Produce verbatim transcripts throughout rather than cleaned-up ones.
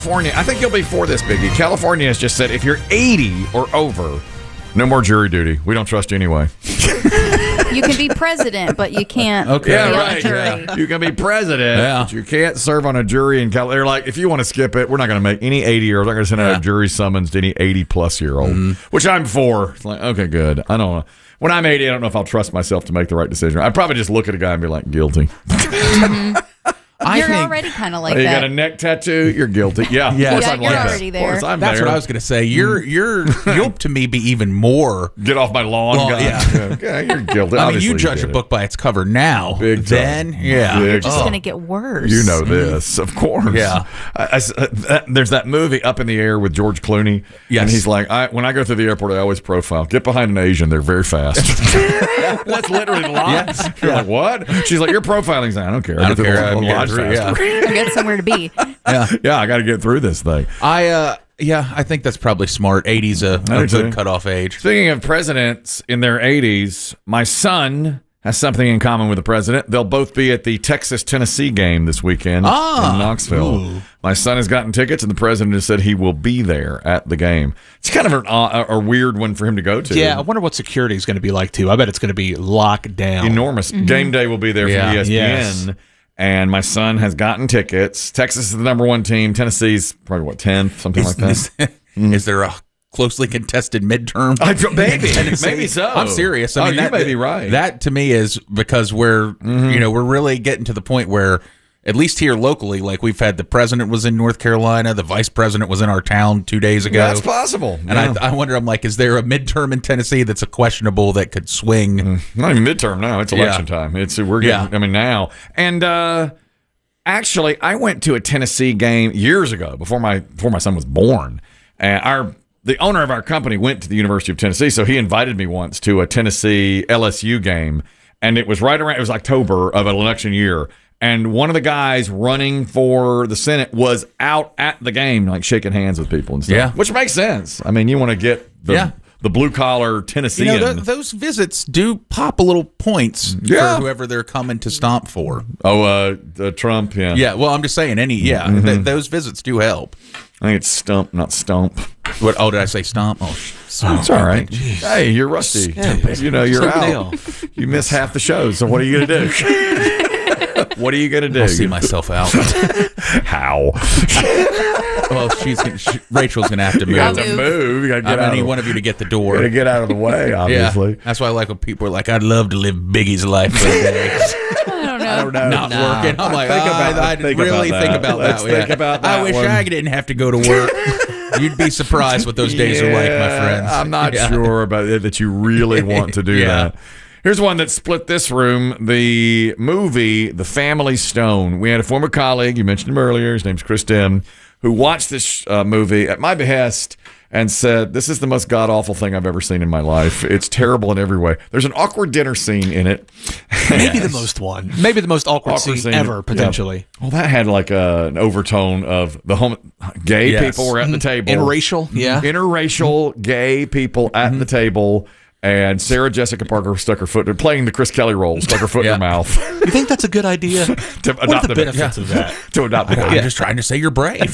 California, I think you'll be for this, Biggie. California has just said if you're eighty or over, no more jury duty. We don't trust you anyway. You can be president, but you can't. Okay, yeah, right. Jury. Yeah. You can be president, yeah. but you can't serve on a jury in California. They're like, if you want to skip it, we're not going to make any eighty-year-olds. We're not going to send out yeah. a jury summons to any eighty-plus-year-old, mm-hmm. which I'm for. It's like, okay, good. I don't know. When I'm eighty, I don't know if I'll trust myself to make the right decision. I'd probably just look at a guy and be like, guilty. Mm-hmm. I You're think, already kind of like oh, you that. You got a neck tattoo? You're guilty. Yeah, yeah. Of course yeah I'm you're like already that. there. Of course I'm That's there. what I was going to say. You're you're you'll to me be even more. Get off my lawn, Well, guy. Yeah. Okay, you're guilty. I mean, Obviously you judge you a book by its cover now. Big then, time. yeah, Big It's just time. going to get worse. You know this, of course. Yeah. I, I, uh, that, there's that movie Up in the Air with George Clooney. Yes. And he's like, I, when I go through the airport, I always profile. Get behind an Asian. They're very fast. That's literally the line. Yeah. You're Yeah. like, what? She's like, you're profiling. He's like, I don't care. I don't get through care. the I'm line getting through, faster. yeah. I got somewhere to be. Yeah, Yeah, I got to get through this thing. I uh, yeah, I think that's probably smart. eighty's a, I a do good too. cutoff age. Speaking of presidents in their eighties, my son has something in common with the president. They'll both be at the Texas-Tennessee game this weekend Ah. in Knoxville. Ooh. My son has gotten tickets, and the president has said he will be there at the game. It's kind of an, uh, a weird one for him to go to. Yeah, I wonder what security is going to be like, too. I bet it's going to be locked down. Enormous. Mm-hmm. Game day will be there Yeah. from E S P N. Yes. And my son has gotten tickets. Texas is the number one team. Tennessee's probably, what, tenth, something Is, like that. is, is there a closely contested midterm? I, maybe. in Tennessee? Maybe so. I'm serious. I Oh, mean, you that may be right. That to me is because we're, you know, we're really getting to the point where, at least here locally, like we've had the president was in North Carolina, the vice president was in our town two days ago. That's possible. And Yeah. I, I wonder, I'm like, is there a midterm in Tennessee that's a questionable that could swing? Not even midterm now. It's election Yeah. time. It's we're getting. Yeah. I mean now. And uh, actually, I went to a Tennessee game years ago before my before my son was born. And our the owner of our company went to the University of Tennessee, so he invited me once to a Tennessee L S U game, and it was right around. It was October of an election year. And one of the guys running for the Senate was out at the game, like shaking hands with people and stuff. Yeah. Which makes sense. I mean, you want to get the, Yeah. the blue-collar You Tennessean. know, th- those visits do pop a little points Yeah. for whoever they're coming to stomp for. oh, uh, uh, Trump, yeah. Yeah, well, I'm just saying, any, yeah, Mm-hmm. th- those visits do help. I think it's Stump, not Stump. What? Oh, did I say stomp? Oh, sh- It's all right. Hey, you're rusty. You know, you're Something out. else. You miss half the show, so what are you going to do? What are you going to do? I'll see myself out. How? Well, she's gonna, she, Rachel's gonna have to move. You got I'll to move. move. You got to I'm get gonna out need of one of you to get the Got door. to get out of the way, obviously. Yeah, that's why I like when people are like, "I'd love to live Biggie's life for a day." I don't know. I don't know. Not Nah. working. I'm like, think oh, about, I, I'd think really about think that. about Let's that. think yeah. about that I wish one. I didn't have to go to work. You'd be surprised what those days are like, my Yeah, friends. I'm not Yeah. sure about it, that you really want to do Yeah. that. Here's one that split this room. The movie, The Family Stone. We had a former colleague, you mentioned him earlier, his name's Chris Dim, who watched this uh, movie at my behest and said, this is the most god-awful thing I've ever seen in my life. It's terrible in every way. There's an awkward dinner scene in it. Maybe the most one. Maybe the most awkward, Awkward scene, scene. ever, potentially. Well, that had like a, an overtone of the home, gay Yes. people were at the table. Interracial, yeah. Interracial gay people at the table. And Sarah Jessica Parker stuck her foot, playing the Chris Kelly role, stuck her foot Yeah. in her mouth You think that's a good idea? to What are adopt the the benefits of that? to adopt the I'm baby. just trying to say you're brave.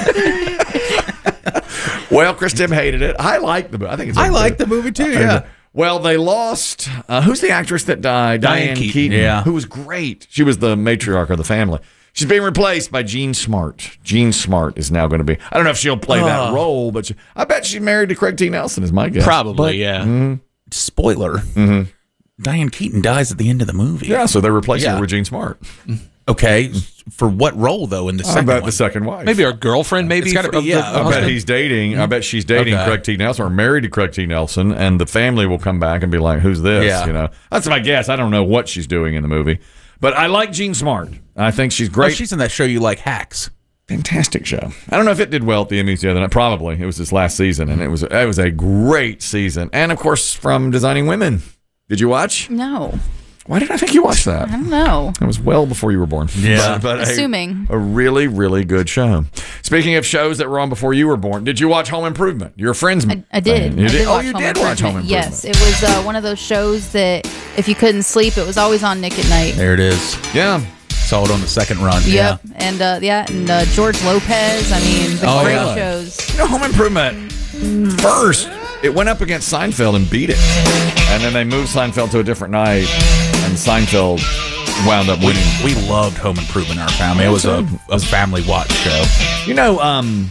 Well, Chris Tim hated it. I like the movie. I think it's. I okay. like the movie too. Yeah. Well, they lost. Uh, who's the actress that died? Diane Diane, Keaton, Keaton. yeah. Who was great. She was the matriarch of the family. She's being replaced by Jean Smart. Jean Smart is now going to be. I don't know if she'll play that Oh. role, but she, I bet she's married to Craig T. Nelson. Is my guess. Probably, But- yeah. Spoiler. Diane Keaton dies at the end of the movie. Yeah, so they're replacing Yeah. her with Jean Smart. Okay. For what role though in the I second bet one? the second wife. Maybe our girlfriend, maybe. It's gotta for- be, of the yeah, I bet husband. he's dating. I bet she's dating Okay. Craig T. Nelson or married to Craig T. Nelson, and the family will come back and be like, "Who's this?" Yeah. You know, that's my guess. I don't know what she's doing in the movie, but I like Jean Smart. I think she's Oh, great. she's in that show you like, Hacks. Fantastic show. I don't know if it did well at the Emmys the other night. Probably it was this last season, and it was it was a great season. And of course, from Designing Women. Did you watch? No. Why did I think you watched that? I don't know. It was well before you were born. Yeah. but, but a- Assuming. a, really, really good show. Speaking of shows that were on before you were born, did you watch Home Improvement? You're a friend's. I, I did. fan. You I did. did Oh, watch you Home did watch Home Improvement. Improvement. Yes, it was uh, one of those shows that if you couldn't sleep, it was always on Nick at Night. There it is. Yeah. Saw it on the second run. Yep. Yeah. And uh, yeah, and uh, George Lopez. I mean, the Oh, great yeah. shows. You know, Home Improvement, first, it went up against Seinfeld and beat it. And then they moved Seinfeld to a different night, and Seinfeld wound up We, winning. we loved Home Improvement in our family. It was a, a family watch show. You know, um,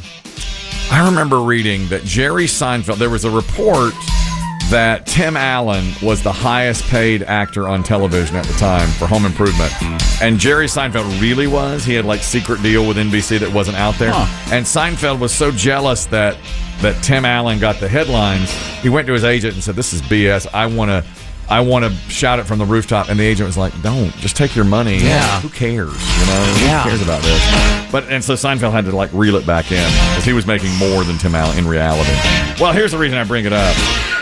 I remember reading that Jerry Seinfeld, there was a report that Tim Allen was the highest paid actor on television at the time for Home Improvement. And Jerry Seinfeld really was. He had like secret deal with N B C that wasn't out there. Huh. And Seinfeld was so jealous that that Tim Allen got the headlines. He went to his agent and said, "This is B S. I want to I want to shout it from the rooftop." And the agent was like, "Don't. Just take your money. Yeah. Who cares? You know, Yeah. who cares about this?" But and so Seinfeld had to like reel it back in because he was making more than Tim Allen in reality. Well, here's the reason I bring it up.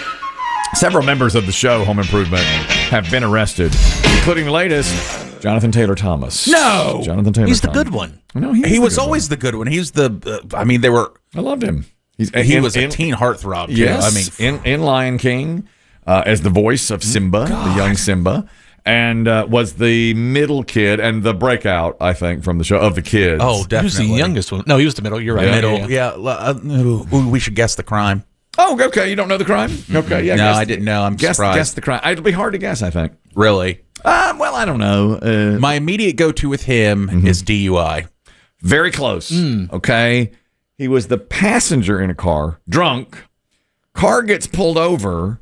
Several members of the show Home Improvement have been arrested, including the latest, Jonathan Taylor Thomas. No! Jonathan Taylor. He's the Thomas. good one. No, he, is He the was good one. always the good one. He was the, uh, I mean, they were, I loved him. He's, he in- was a in- teen heartthrob. Too. Yes, I mean, in in Lion King, uh, as the voice of Simba, the young Simba, and uh, was the middle kid and the breakout, I think, from the show of the kids. oh, He was definitely. the youngest one. No, he was the middle. You're right. Yeah. Middle. Yeah. Yeah. uh, ooh, we should guess the crime. oh, okay. You don't know the crime? Okay, yeah. No, guess- I didn't know. I'm guess, surprised. guess the crime. It'll be hard to guess, I think. Really? Uh, well, I don't know. Uh, My immediate go-to with him Mm-hmm. is D U I. Very close. Hmm. Okay. He was the passenger in a car, drunk. Car gets pulled over.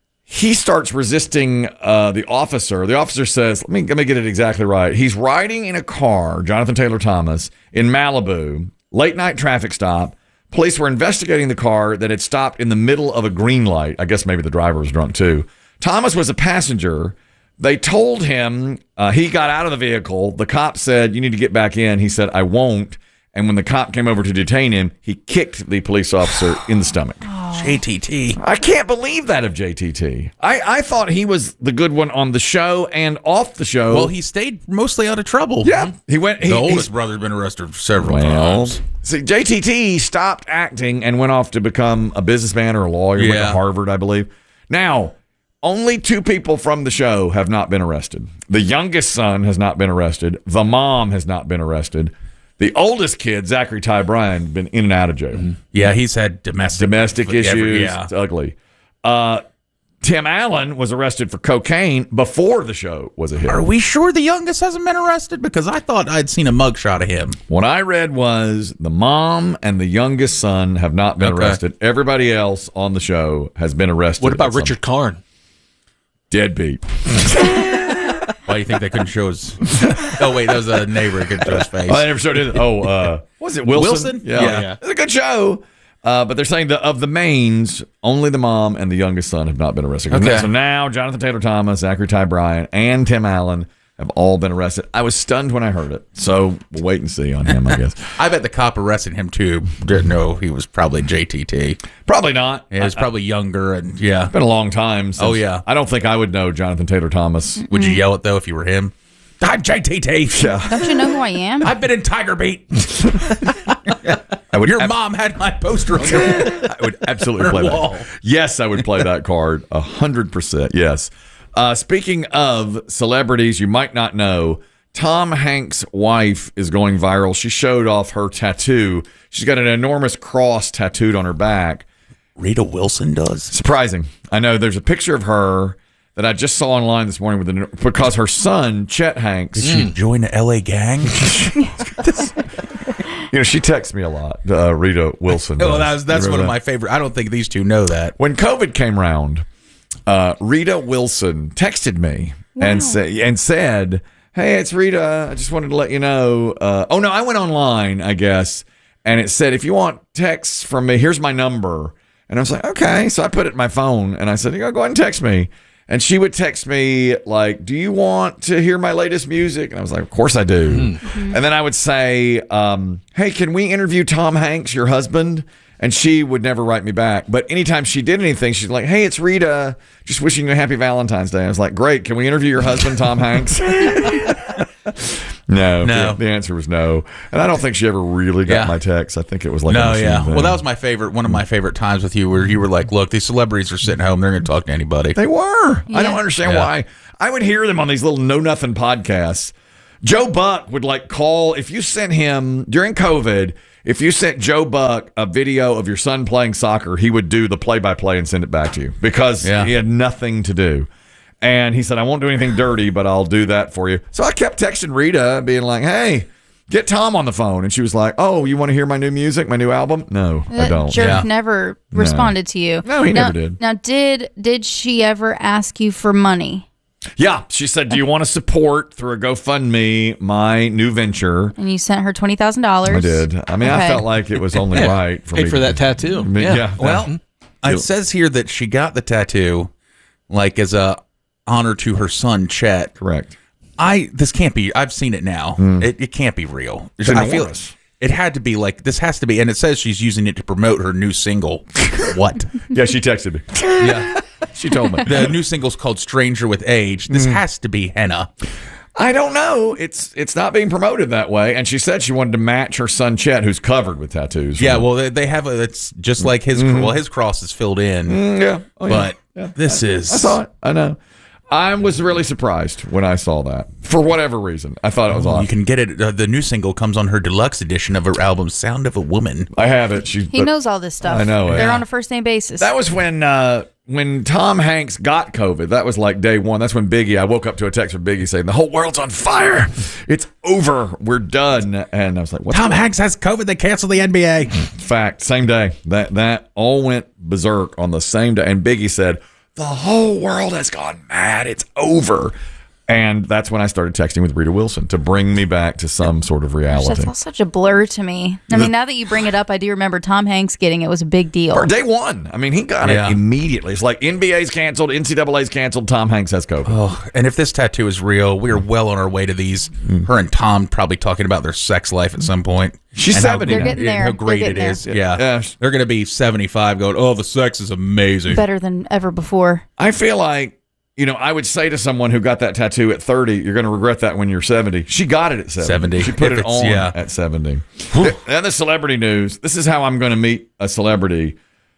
He starts resisting uh, the officer. The officer says, let me, let me get it exactly right. He's riding in a car, Jonathan Taylor Thomas, in Malibu, late night traffic stop. Police were investigating the car that had stopped in the middle of a green light. I guess maybe the driver was drunk too. Thomas was a passenger. They told him uh, he got out of the vehicle. The cop said, you need to get back in. He said, I won't. And when the cop came over to detain him, he kicked the police officer in the stomach. J T T. I can't believe that of J T T. I, I thought he was the good one on the show and off the show. Well, he stayed mostly out of trouble. yeah, he went. He, The he's- oldest brother's been arrested several Well, times. see, J T T stopped acting and went off to become a businessman or a lawyer. Went to Yeah. Harvard, I believe. Now, only two people from the show have not been arrested. The youngest son has not been arrested. The mom has not been arrested. The oldest kid, Zachary Ty Bryan, been in and out of jail. Yeah, he's had domestic Domestic every- issues. yeah. It's ugly. Uh, Tim Allen was arrested for cocaine before the show was a hit. Are we sure the youngest hasn't been arrested? Because I thought I'd seen a mugshot of him. What I read was the mom and the youngest son have not been Okay. arrested. Everybody else on the show has been arrested. What about at some- Richard Karn? Deadbeat. Why do you think they couldn't show his? Oh wait, that was a neighbor that couldn't show his face. Oh, they never showed it. Oh, uh, was it Wilson? Wilson? Yeah. Yeah. Yeah. It's a good show. Uh, but they're saying that of the mains, only the mom and the youngest son have not been arrested. Okay. So now Jonathan Taylor Thomas, Zachary Ty Bryan, and Tim Allen have all been arrested. I was stunned when I heard it. So we'll wait and see on him, I guess. I bet the cop arrested him too. Didn't know he was probably J T T. Probably not. Yeah, he was probably younger and yeah. It's been a long time. Since, Oh, yeah. I don't think I would know Jonathan Taylor Thomas. Would you yell it though if you were him? I'm J T T. Yeah. Don't you know who I am? I've been in Tiger Beat. I would Your ab- mom had my poster on your I would absolutely play wall. that. Yes, I would play that card. A hundred percent. Yes. Uh, speaking of celebrities you might not know, Tom Hanks' wife is going viral. She showed off her tattoo. She's got an enormous cross tattooed on her back. Rita Wilson does. Surprising. I know there's a picture of her that I just saw online this morning with the, because her son, Chet Hanks, Did she join the L A gang? you know, she texts me a lot. Uh, Rita Wilson. Oh, does. that's that's You one remember of that? my favorite. I don't think these two know that. When COVID came around, uh, Rita Wilson texted me and said and said, "Hey, it's Rita. I just wanted to let you know." Uh, oh no, I went online, I guess, and it said, "If you want texts from me, here's my number." And I was like, "Okay." So I put it in my phone and I said, "Yeah, go ahead and text me." And she would text me like, "Do you want to hear my latest music?" And I was like, "Of course I do." And then I would say, um, "Hey, can we interview Tom Hanks, your husband?" And she would never write me back. But anytime she did anything, she's like, "Hey, it's Rita. Just wishing you a happy Valentine's Day." I was like, "Great. Can we interview your husband, Tom Hanks?" No. No. The, the answer was no. And I don't think she ever really got Yeah. my text. I think it was like a No, machine yeah. thing. Well, that was my favorite. One of my favorite times with you, where you were like, "Look, these celebrities are sitting home. They're going to talk to anybody." They were. I don't Yeah. understand Yeah. why. I would hear them on these little know nothing podcasts Joe Buck would like call if you sent him during COVID. If you sent Joe Buck a video of your son playing soccer, he would do the play-by-play and send it back to you because Yeah. he had nothing to do. And he said, I won't do anything dirty, but I'll do that for you. So I kept texting Rita, being like, hey, get Tom on the phone. And she was like, oh, you want to hear my new music, my new album? No, I That don't. jerk Yeah. never responded to you. No, he now, never did. Now, did did she ever ask you for money? Yeah, she said, do you want to support through a GoFundMe my new venture? And you sent her twenty thousand dollars. I did. I mean, I Okay. felt like it was only right for Paid me for to that do- tattoo. I mean, Yeah. yeah. Well, it says here that she got the tattoo, like as a honor to her son, Chet. correct. I this can't be. I've seen it now. It, it can't be real. It's I feel enormous. it had to be like this. Has to be, and it says she's using it to promote her new single. What? Yeah, she texted me. Yeah, She told me. the new single's called "Stranger with Age." This has to be henna. I don't know. It's it's not being promoted that way. And she said she wanted to match her son Chet, who's covered with tattoos. Yeah, well, they, they have a. It's just like his. Well, his cross is filled in, Mm, yeah. Oh, yeah. but Yeah. this is. I saw it. I know. I was really surprised when I saw that. For whatever reason, I thought it was awesome. You can get it. Uh, the new single comes on her deluxe edition of her album "Sound of a Woman." I have it. She, He but knows all this stuff. I know it. They're Yeah. on a first name basis. That was when uh, when Tom Hanks got COVID. That was like day one. That's when Biggie. I woke up to a text from Biggie saying the whole world's on fire. It's over. We're done. And I was like, what? Tom Hanks has COVID. They canceled the N B A. Fact. Same day. That that all went berserk on the same day. And Biggie said, the whole world has gone mad. It's over. And that's when I started texting with Rita Wilson to bring me back to some sort of reality. That's all such a blur to me. I mean, now that you bring it up, I do remember Tom Hanks getting it was a big deal. For day one. I mean, he got Yeah. it immediately. It's like N B A's canceled, N C double A's canceled, Tom Hanks has COVID. Oh, and if this tattoo is real, we are well on our way to these. Her and Tom probably talking about their sex life at some point. She's And how- seventy They're now. getting there. How great They're it getting is. there. Yeah. Yeah. They're going to be seventy-five going, oh, the sex is amazing. Better than ever before. I feel like, you know, I would say to someone who got that tattoo at thirty, you're going to regret that when you're seventy. She got it at seventy. seventy. She put If it it's- on yeah. at seventy. And the celebrity news. This is how I'm going to meet a celebrity.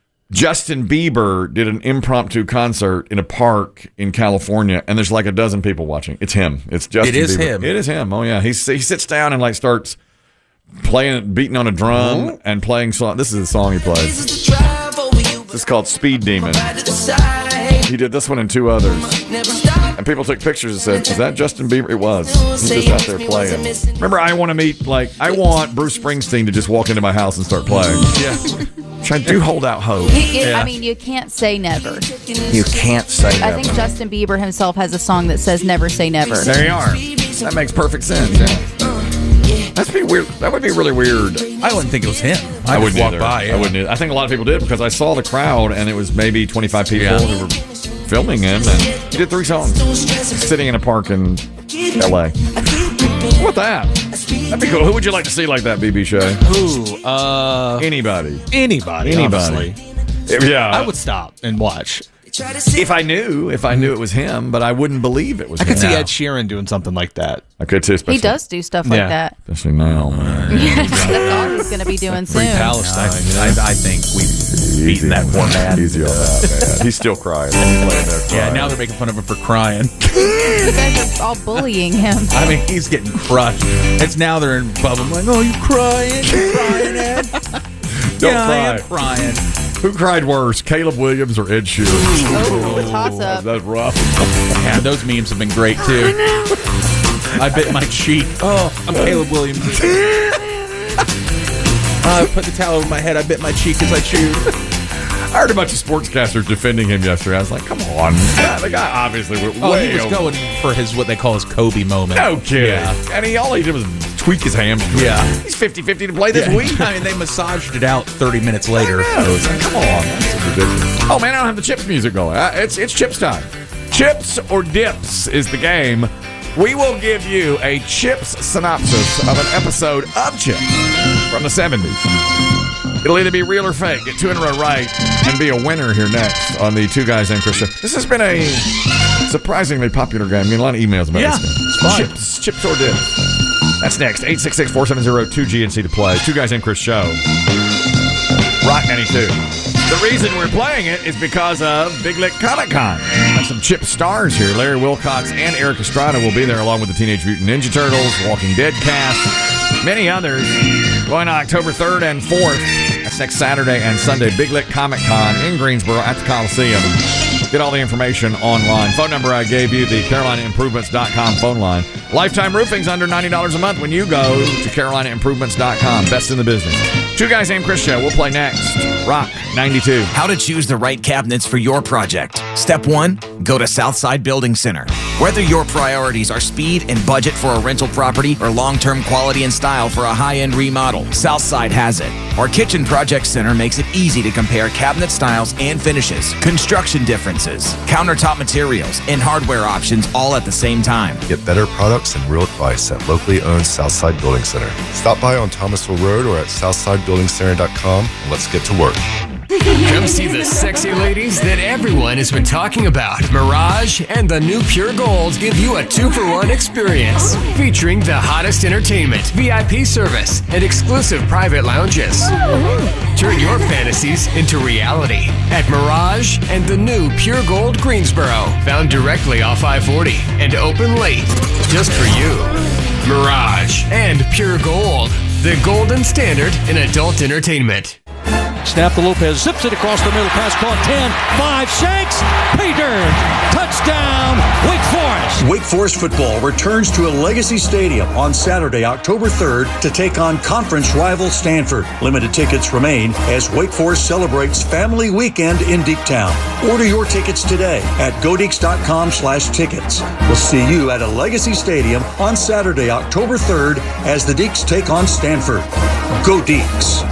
Justin Bieber did an impromptu concert in a park in California, and there's like a dozen people watching. It's him. It's Justin It is Bieber. him. It is him. Oh, yeah. He, he sits down and like starts playing, beating on a drum and playing song. This is the song he plays. This is called Speed Demon. He did this one and two others. And people took pictures and said, is that Justin Bieber? It was. He's just out there playing. Remember, I want to meet, like, I want Bruce Springsteen to just walk into my house and start playing. Yeah. Which I do hold out hope. It- I mean, you can't say never. You can't say I think Justin Bieber himself has a song that says "Never Say Never." There you are. That makes perfect sense. Yeah. That's be weird. That would be really weird. I wouldn't think it was him. I, I would wouldn't walk either. by. I wouldn't. Either. I think a lot of people did because I saw the crowd and it was maybe twenty-five people Yeah. who were filming him, and he did three songs sitting in a park in L A. What that? That'd be cool. Who would you like to see like that, B B Shay? Ooh, uh, Anybody. anybody, Anybody. honestly. Yeah. I would stop and watch. if I knew, if I knew it was him, but I wouldn't believe it was I him. could see No. Ed Sheeran doing something like that. I could too, especially, He does do stuff like Yeah. that. especially now, man. That's all he's going to be doing soon. Palestine. I, I, I think we've beaten that poor man. Easy on that, man. He's still crying. He's laying there Yeah, crying. now they're making fun of him for crying. You guys are all bullying him. I mean, he's getting crushed. It's now they're in bubble. I'm like, oh, you crying? You crying, Ed? Don't yeah, I am cry. crying. Who cried worse, Caleb Williams or Ed Sheeran? Oh, toss up. That's rough. Yeah, those memes have been great too. I bit my cheek. Oh, I'm Caleb Williams. I put the towel over my head. I bit my cheek as I chewed. I heard a bunch of sportscasters defending him yesterday. I was like, come on. The guy obviously went Oh, way he was over. going for his what they call his Kobe moment. No kidding. Yeah. And he all he did was tweak his hamstring. Yeah. He's fifty-fifty to play this Yeah. week. I mean, they massaged it out thirty minutes later. I know. It's like, come on. That's ridiculous. Oh, man, I don't have the Chips music going. Uh, It's, it's Chips time. Chips or Dips is the game. We will give you a Chips synopsis of an episode of Chips from the seventies. It'll either be real or fake. Get two in a row right and be a winner here next on the Two Guys Named Chris show. This has been a surprisingly popular game. I'm getting a lot of emails about Yeah, this game. it's fun. Chips, chips or dips. That's next. eight six six, four seven zero, two G N C to play. Two Guys Named Chris show. Rock ninety-two. The reason we're playing it is because of Big Lick Comic Con. Got some chip stars here. Larry Wilcox and Eric Estrada will be there along with the Teenage Mutant Ninja Turtles, Walking Dead cast, many others. Going on October third and fourth. That's next Saturday and Sunday. Big Lick Comic Con in Greensboro at the Coliseum. Get all the information online. Phone number I gave you, the Carolina Improvements dot com phone line. Lifetime Roofing's under ninety dollars a month when you go to Carolina Improvements dot com. Best in the business. Two Guys Named Chris show. We'll play next. Rock ninety-two. How to choose the right cabinets for your project. Step one, go to Southside Building Center. Whether your priorities are speed and budget for a rental property or long-term quality and style for a high-end remodel, Southside has it. Our Kitchen Project Center makes it easy to compare cabinet styles and finishes, construction differences, countertop materials, and hardware options all at the same time. Get better products and real advice at locally owned Southside Building Center. Stop by on Thomasville Road or at southside building center dot com and let's get to work. Come see the sexy ladies that everyone has been talking about. Mirage and the new Pure Gold give you a two-for-one experience featuring the hottest entertainment, V I P service, and exclusive private lounges. Turn your fantasies into reality at Mirage and the new Pure Gold Greensboro, found directly off I forty and open late just for you. Mirage and Pure Gold, the golden standard in adult entertainment. Snap to Lopez, zips it across the middle, pass caught, ten, five, Shanks, Peter, touchdown, Wake Forest. Wake Forest football returns to a Legacy Stadium on Saturday, October third to take on conference rival Stanford. Limited tickets remain as Wake Forest celebrates Family Weekend in Deektown. Order your tickets today at godeeks dot com slash tickets. We'll see you at a Legacy Stadium on Saturday, October third as the Deeks take on Stanford. Go Deeks.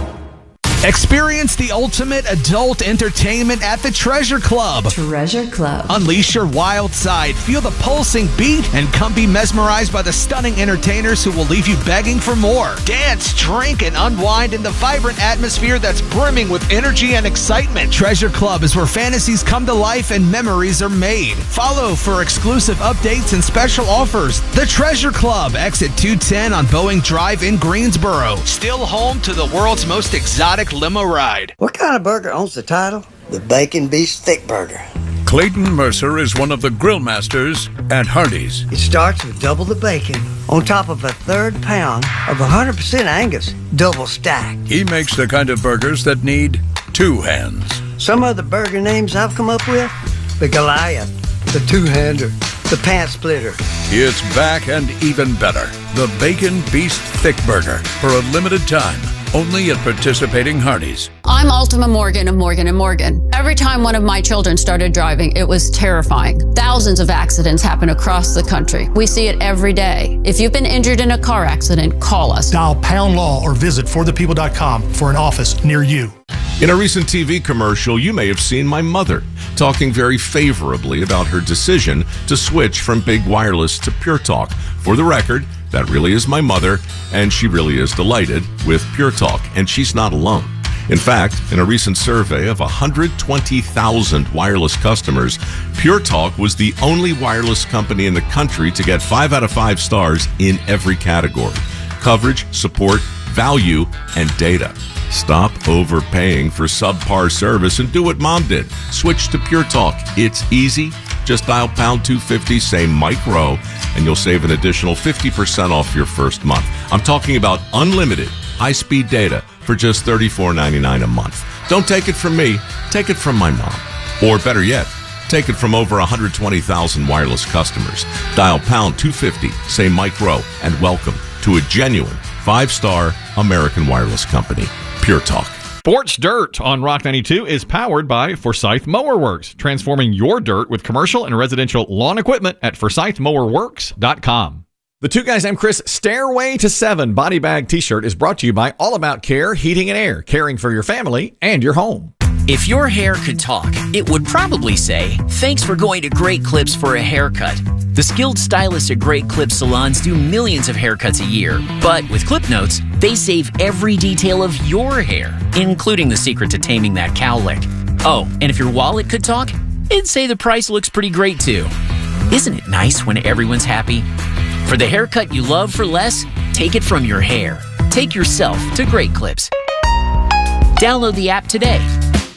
Experience the ultimate adult entertainment at the Treasure Club. Treasure Club. Unleash your wild side, feel the pulsing beat, and come be mesmerized by the stunning entertainers who will leave you begging for more. Dance, drink, and unwind in the vibrant atmosphere that's brimming with energy and excitement. Treasure Club is where fantasies come to life and memories are made. Follow for exclusive updates and special offers. The Treasure Club, exit two ten on Boeing Drive in Greensboro. Still home to the world's most exotic limo ride. What kind of burger owns the title? The Bacon Beast Thick Burger. Clayton Mercer is one of the grill masters at Hardee's. It starts with double the bacon on top of a third pound of one hundred percent Angus, double stacked. He makes the kind of burgers that need two hands. Some of the burger names I've come up with: the Goliath, the Two-Hander, the Pant Splitter. It's back and even better. The Bacon Beast Thick Burger for a limited time. Only at participating Hardee's. I'm Ultima Morgan of Morgan and Morgan. Every time one of my children started driving, it was terrifying. Thousands of accidents happen across the country. We see it every day. If you've been injured in a car accident, call us. Dial pound law or visit for the people dot com for an office near you. In a recent T V commercial, you may have seen my mother talking very favorably about her decision to switch from Big Wireless to Pure Talk. For the record, that really is my mother, and she really is delighted with Pure Talk, and she's not alone. In fact, in a recent survey of one hundred twenty thousand wireless customers, Pure Talk was the only wireless company in the country to get five out of five stars in every category: coverage, support, value, and data. Stop overpaying for subpar service and do what Mom did. Switch to Pure Talk. It's easy. Just dial pound two fifty, say Mike Rowe, and you'll save an additional fifty percent off your first month. I'm talking about unlimited high-speed data for just thirty-four ninety-nine a month. Don't take it from me. Take it from my mom. Or better yet, take it from over one hundred twenty thousand wireless customers. Dial pound two fifty, say Mike Rowe, and welcome to a genuine five-star American wireless company, Pure Talk. Sports Dirt on Rock ninety-two is powered by Forsyth Mower Works, transforming your dirt with commercial and residential lawn equipment at forsyth mower works dot com. The Two Guys Named Chris Stairway to Seven body bag t-shirt is brought to you by All About Care Heating and Air, caring for your family and your home. If your hair could talk, it would probably say, "Thanks for going to Great Clips for a haircut." The skilled stylists at Great Clips salons do millions of haircuts a year. But with Clip Notes, they save every detail of your hair, including the secret to taming that cowlick. Oh, and if your wallet could talk, it'd say the price looks pretty great too. Isn't it nice when everyone's happy? For the haircut you love for less, take it from your hair. Take yourself to Great Clips. Download the app today.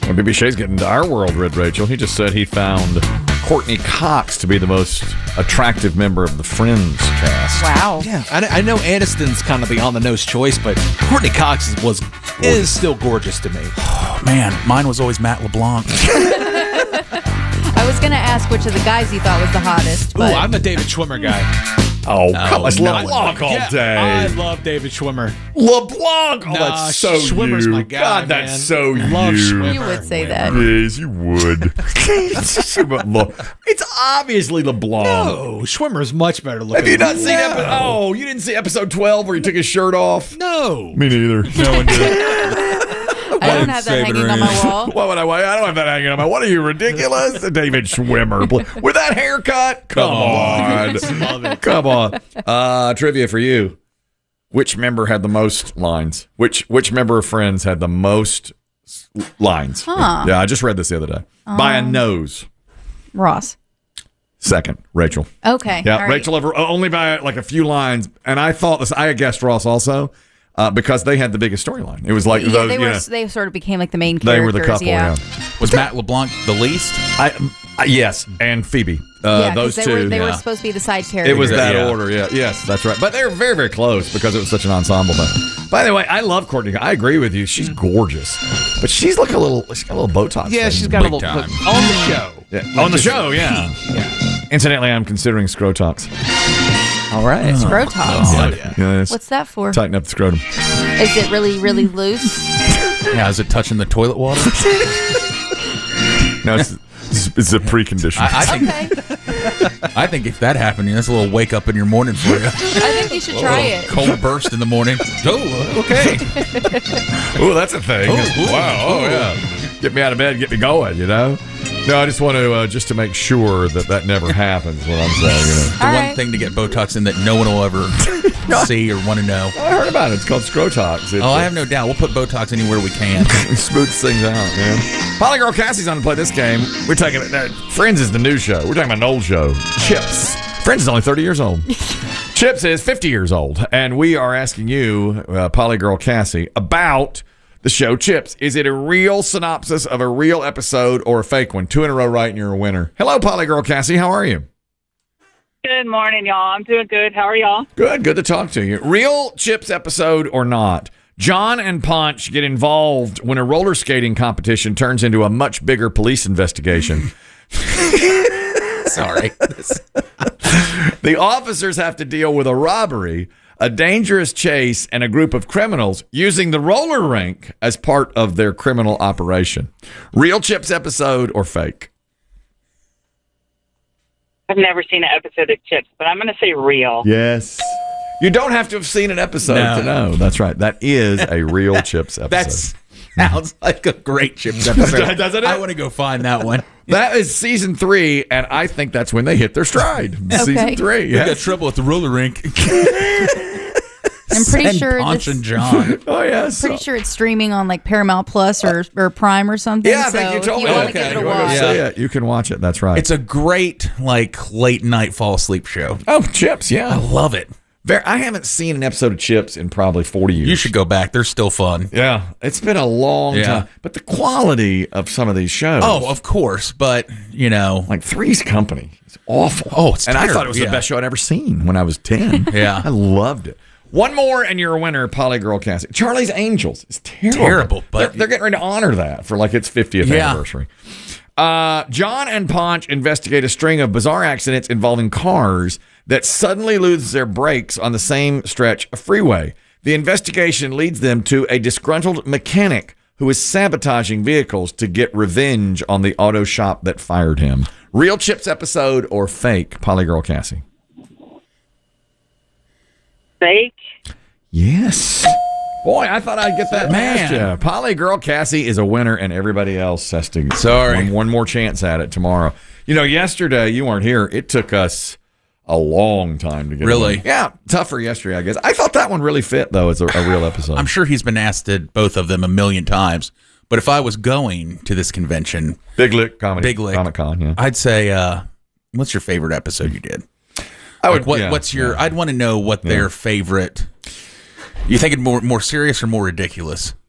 Well, B B Shay's getting into our world, Red Rachel. He just said he found Courtney Cox to be the most attractive member of the Friends cast. Wow. Yeah, I, I know Aniston's kind of the on-the-nose choice, but Courtney Cox was is still gorgeous to me. Oh, man, mine was always Matt LeBlanc. I was going to ask which of the guys you thought was the hottest. Ooh, But I'm the David Schwimmer guy. Oh, come on. It's no LeBlanc all Yeah, day. I love David Schwimmer. LeBlanc. Oh, Nah, that's so Schwimmer's you. my guy, God, that's man. so Love you. Schwimmer. you would say that. Yes, you would. It's obviously LeBlanc. No, Schwimmer's much better looking. Have you not seen no. episode? Oh, you didn't see episode twelve where he took his shirt off? No. Me neither. No one did. I don't have that hanging on my wall. Why would I? I don't have that hanging on my. What are you, ridiculous? David Schwimmer with that haircut. Come, Come on, Love it. come on. Uh, trivia for you: which member had the most lines? Which which member of Friends had the most s- lines? Huh. Yeah, I just read this the other day. By a Um, nose. Ross. Second, Rachel. Okay. Yeah, all right. Rachel over, only by like a few lines, and I thought this. I had guessed Ross also. Uh, because they had the biggest storyline. It was like Yeah, those, they you were. know, They sort of became like the main they characters. were the couple. Yeah. Was Matt LeBlanc the least? I, uh, yes, and Phoebe. Uh, yeah, 'cause those they two. were they yeah. were supposed to be the side characters. It was that Yeah. order. Yeah. Yes, that's right. But they were very, very close because it was such an ensemble. But by the way, I love Courtney. I agree with you. She's gorgeous, but she's looking a little. She's got a little Botox. Yeah, thing. she's got a Big little time. on the show. Yeah. On the show. Yeah. yeah. Incidentally, I'm considering Scrotox. All right. Scrotox. Oh, yeah. Yes. What's that for? Tighten up the scrotum. Is it really really loose? Yeah, is it touching the toilet water? No, it's, it's, it's a precondition. I, I think. Okay. I think if that happened, that's a little wake up in your morning for you. I think you should try it. Cold burst in the morning. Oh, okay. Oh, that's a thing. Ooh, ooh, wow. Oh, ooh. yeah. Get me out of bed, get me going, you know? No, I just want to, uh, just to make sure that that never happens, what I'm saying. You know? The All one right. thing to get Botox in that no one will ever see or want to know. I heard about it. It's called Scrotox. It's, Oh, I have no doubt. We'll put Botox anywhere we can. It smooths things out, man. Polygirl Cassie's on to play this game. We're taking it. Uh, Friends is the new show. We're talking about an old show. Chips. Friends is only thirty years old. Chips is fifty years old. And we are asking you, uh, Polygirl Cassie, about the show Chips. Is it a real synopsis of a real episode or a fake one? Two in a row right and you're a winner. Hello, Polygirl Cassie. How are you? Good morning, y'all. I'm doing good. How are y'all? Good. Good to talk to you. Real Chips episode or not? John and Ponch get involved when a roller skating competition turns into a much bigger police investigation. Sorry. The officers have to deal with a robbery, a dangerous chase, and a group of criminals using the roller rink as part of their criminal operation. Real Chips episode or fake? I've never seen an episode of Chips, but I'm going to say real. Yes. You don't have to have seen an episode No. to know. That's right. That is a real Chips episode. That's sounds like a great Chips episode. Doesn't it? I want to go find that one. That is season three, and I think that's when they hit their stride. Season three. We got Yes. trouble at the roller rink. I'm pretty Send sure Ponch this- and John. Oh, yes. Pretty sure it's streaming on like Paramount Plus or, or Prime or something. Yeah, I so think you told if me. you want to Okay. give it a You wanna go watch. see it, you can watch it. That's right. It's a great, like, late night fall asleep show. Oh, Chips, yeah. I love it. Very, I haven't seen an episode of Chips in probably forty years. You should go back. They're still fun. Yeah, it's been a long Yeah. time. But the quality of some of these shows. Oh, of course. But, you know. Like Three's Company. It's awful. Oh, it's And I thought terrible, it was yeah. the best show I'd ever seen when I was ten. Yeah. I loved it. One more and you're a winner, Polygirl Cassie. Charlie's Angels is terrible. Terrible, but- they're, they're getting ready to honor that for like its fiftieth Yeah. anniversary. Uh, John and Ponch investigate a string of bizarre accidents involving cars that suddenly lose their brakes on the same stretch of freeway. The investigation leads them to a disgruntled mechanic who is sabotaging vehicles to get revenge on the auto shop that fired him. Real Chips episode or fake, Polygirl Cassie? Fake. Yes. Boy, I thought I'd get that Man. past you. Polygirl Cassie is a winner, and everybody else has to Sorry. one, one more chance at it tomorrow. You know, yesterday you weren't here. It took us a long time to get Really? it. Yeah, tougher yesterday, I guess. I thought that one really fit though as a, a real episode. I'm sure he's been asked at both of them a million times. But if I was going to this convention, Big Lick Comedy Big Lick, Comic Con, yeah. I'd say, uh, what's your favorite episode you did? I Like, would. what, yeah, what's your? yeah. I'd want to know what Yeah. their favorite. You think it more more serious or more ridiculous?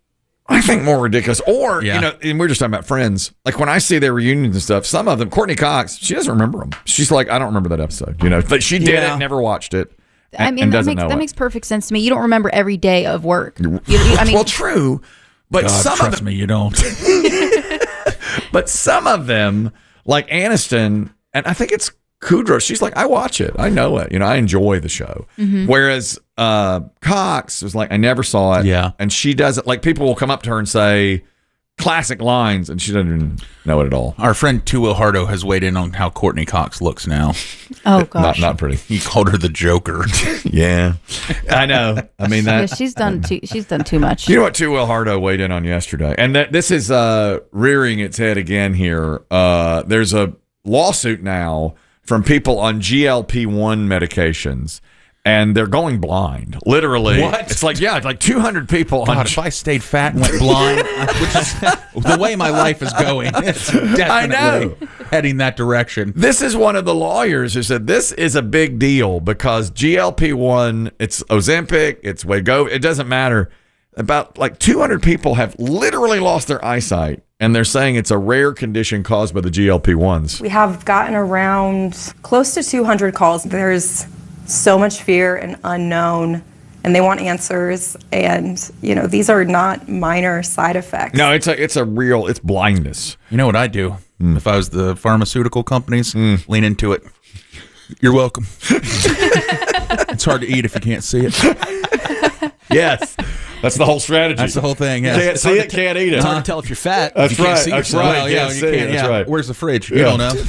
I think more ridiculous. Or, Yeah. you know, and we're just talking about Friends. Like when I see their reunions and stuff, some of them, Courtney Cox, she doesn't remember them. She's like, I don't remember that episode. You know, but she did Yeah. it, never watched it. And, I mean, and that doesn't makes know that it. makes perfect sense to me. You don't remember every day of work. You, you- I mean, well, true. But God, some trust of them, me, you don't. but some of them, like Aniston, and I think it's Kudrow, she's like, I watch it. I know it. You know, I enjoy the show. Mhm. Whereas uh, Cox was like, I never saw it. Yeah. And she doesn't, like, people will come up to her and say classic lines, and she doesn't even know it at all. Our friend Tu Will Hardo has weighed in on how Courtney Cox looks now. oh Not, gosh, not pretty. He called her the Joker. Yeah. I know. I mean, yeah, that. she's done too. She's done too much. You know what Tu Will Hardo weighed in on yesterday? And that this is uh, rearing its head again here. Uh, there's a lawsuit now from people on G L P one medications, and they're going blind. Literally. What? It's like, yeah, it's like two hundred people on God, if I stayed fat and went blind, which is the way my life is going, it's definitely I know. heading that direction. This is one of the lawyers who said this is a big deal because G L P one, it's Ozempic, it's Wegovy, it doesn't matter. About like two hundred people have literally lost their eyesight, and they're saying it's a rare condition caused by the G L P ones. We have gotten around close to two hundred calls. There's so much fear and unknown, and they want answers. And, you know, these are not minor side effects. No, it's a it's a real, it's blindness. You know what I'd do if I was the pharmaceutical companies? Lean into it. You're welcome. It's hard to eat if you can't see it. Yes. That's the whole strategy. That's the whole thing. Yeah. Can't It's see hard it, to can't eat it. It's hard to tell if you're fat. That's if you can't right, see that's yourself. right. Well, yeah, Can't you see it, can't. that's Yeah. right. Where's the fridge? You Yeah. don't know.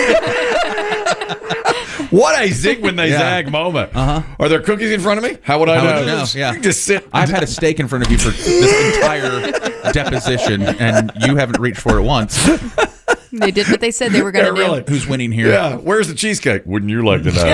What a zig when they Yeah. zag moment. Uh-huh. Are there cookies in front of me? How would I How know? would you know? Yeah. You can just sit. I've had a steak in front of you for this entire deposition, and you haven't reached for it once. They did what they said they were going to Yeah, do. really. Who's winning here? Yeah. Where's the cheesecake? Wouldn't you like to know?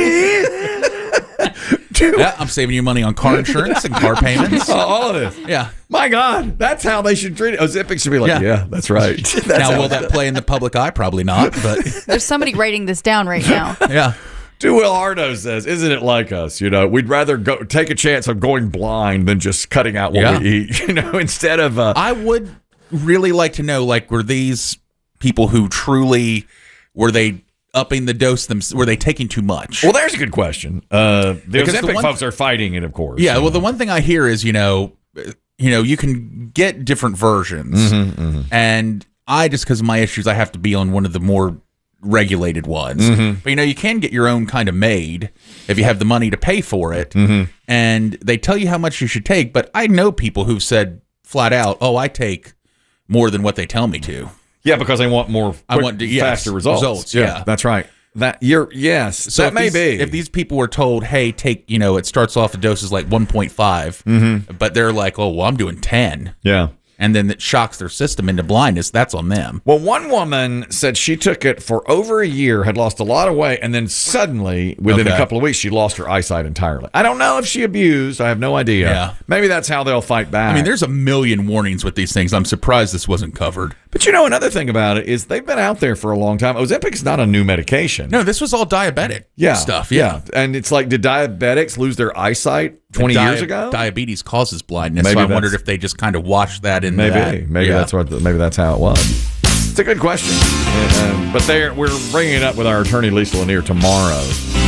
Yeah, I'm saving you money on car insurance and car payments. Oh, all of this. Yeah. My God, that's how they should treat it. Ozempic should be like, yeah, Yeah. that's right. That's Now, how will it's that done. play in the public eye? Probably not, but There's somebody writing this down right now. yeah. Tu Will Hardo says, "Isn't it like us? You know, we'd rather go take a chance of going blind than just cutting out what Yeah. we eat. You know, instead of uh, I would really like to know, like, were these people who truly, were they upping the dose them? Were they taking too much? well, there's a good question. Uh, the Because the Ozempic one- folks are fighting it, of course. Yeah, well, the one thing I hear is, you know, you know, you can get different versions, Mm-hmm, mm-hmm. and I just because of my issues, I have to be on one of the more regulated ones. Mhm. But you know, you can get your own kind of made if you have the money to pay for it, Mhm. and they tell you how much you should take. But I know people who've said flat out, "Oh, I take more than what they tell me to." Yeah, because they want more. I quick, want to- yes, faster results. results, yeah. that's right. That you're yes. So that if may these, be. if these people were told, "Hey, take," you know, it starts off at doses like one point five, Mhm. but they're like, "Oh, well, I'm doing ten." yeah. And then it shocks their system into blindness. That's on them. Well, one woman said she took it for over a year, had lost a lot of weight, and then suddenly, within a Okay. couple of weeks, she lost her eyesight entirely. I don't know if she abused. I have no idea. Yeah. Maybe that's how they'll fight back. I mean, there's a million warnings with these things. I'm surprised this wasn't covered. But you know, another thing about it is they've been out there for a long time. Ozempic is not a new medication. No, this was all diabetic yeah, stuff. Yeah. And it's like, did diabetics lose their eyesight twenty Di- years ago? Diabetes causes blindness. Maybe so I that's- wondered if they just kind of washed that in Maybe, that. maybe Yeah. that's what. Maybe that's how it was. It's a good question, And, um, but there we're bringing it up with our attorney Lisa Lanier tomorrow.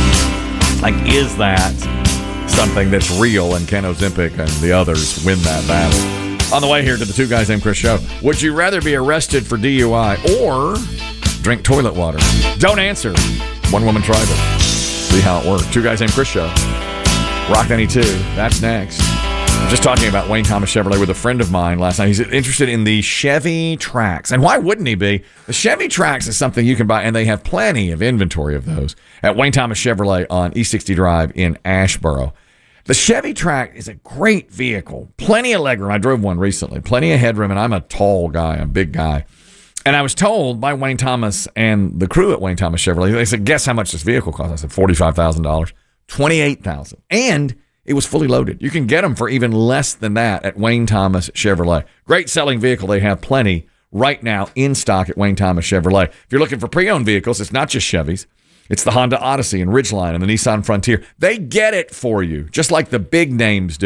Like, is that something that's real, and can Ozempic and the others win that battle? On the way here to the Two Guys Named Chris show, would you rather be arrested for D U I or drink toilet water? Don't answer. One woman tried it. See how it worked. Two Guys Named Chris show. Rock ninety-two. That's next. I'm just talking about Wayne Thomas Chevrolet with a friend of mine last night. He's interested in the Chevy Trax. And why wouldn't he be? The Chevy Trax is something you can buy, and they have plenty of inventory of those at Wayne Thomas Chevrolet on East sixty Drive in Asheboro. The Chevy Trax is a great vehicle. Plenty of legroom. I drove one recently. Plenty of headroom, and I'm a tall guy, a big guy. And I was told by Wayne Thomas and the crew at Wayne Thomas Chevrolet, they said, guess how much this vehicle costs? I said, forty-five thousand dollars. twenty-eight thousand dollars. And it was fully loaded. You can get them for even less than that at Wayne Thomas Chevrolet. Great selling vehicle. They have plenty right now in stock at Wayne Thomas Chevrolet. If you're looking for pre-owned vehicles, it's not just Chevys. It's the Honda Odyssey and Ridgeline and the Nissan Frontier. They get it for you, just like the big names do.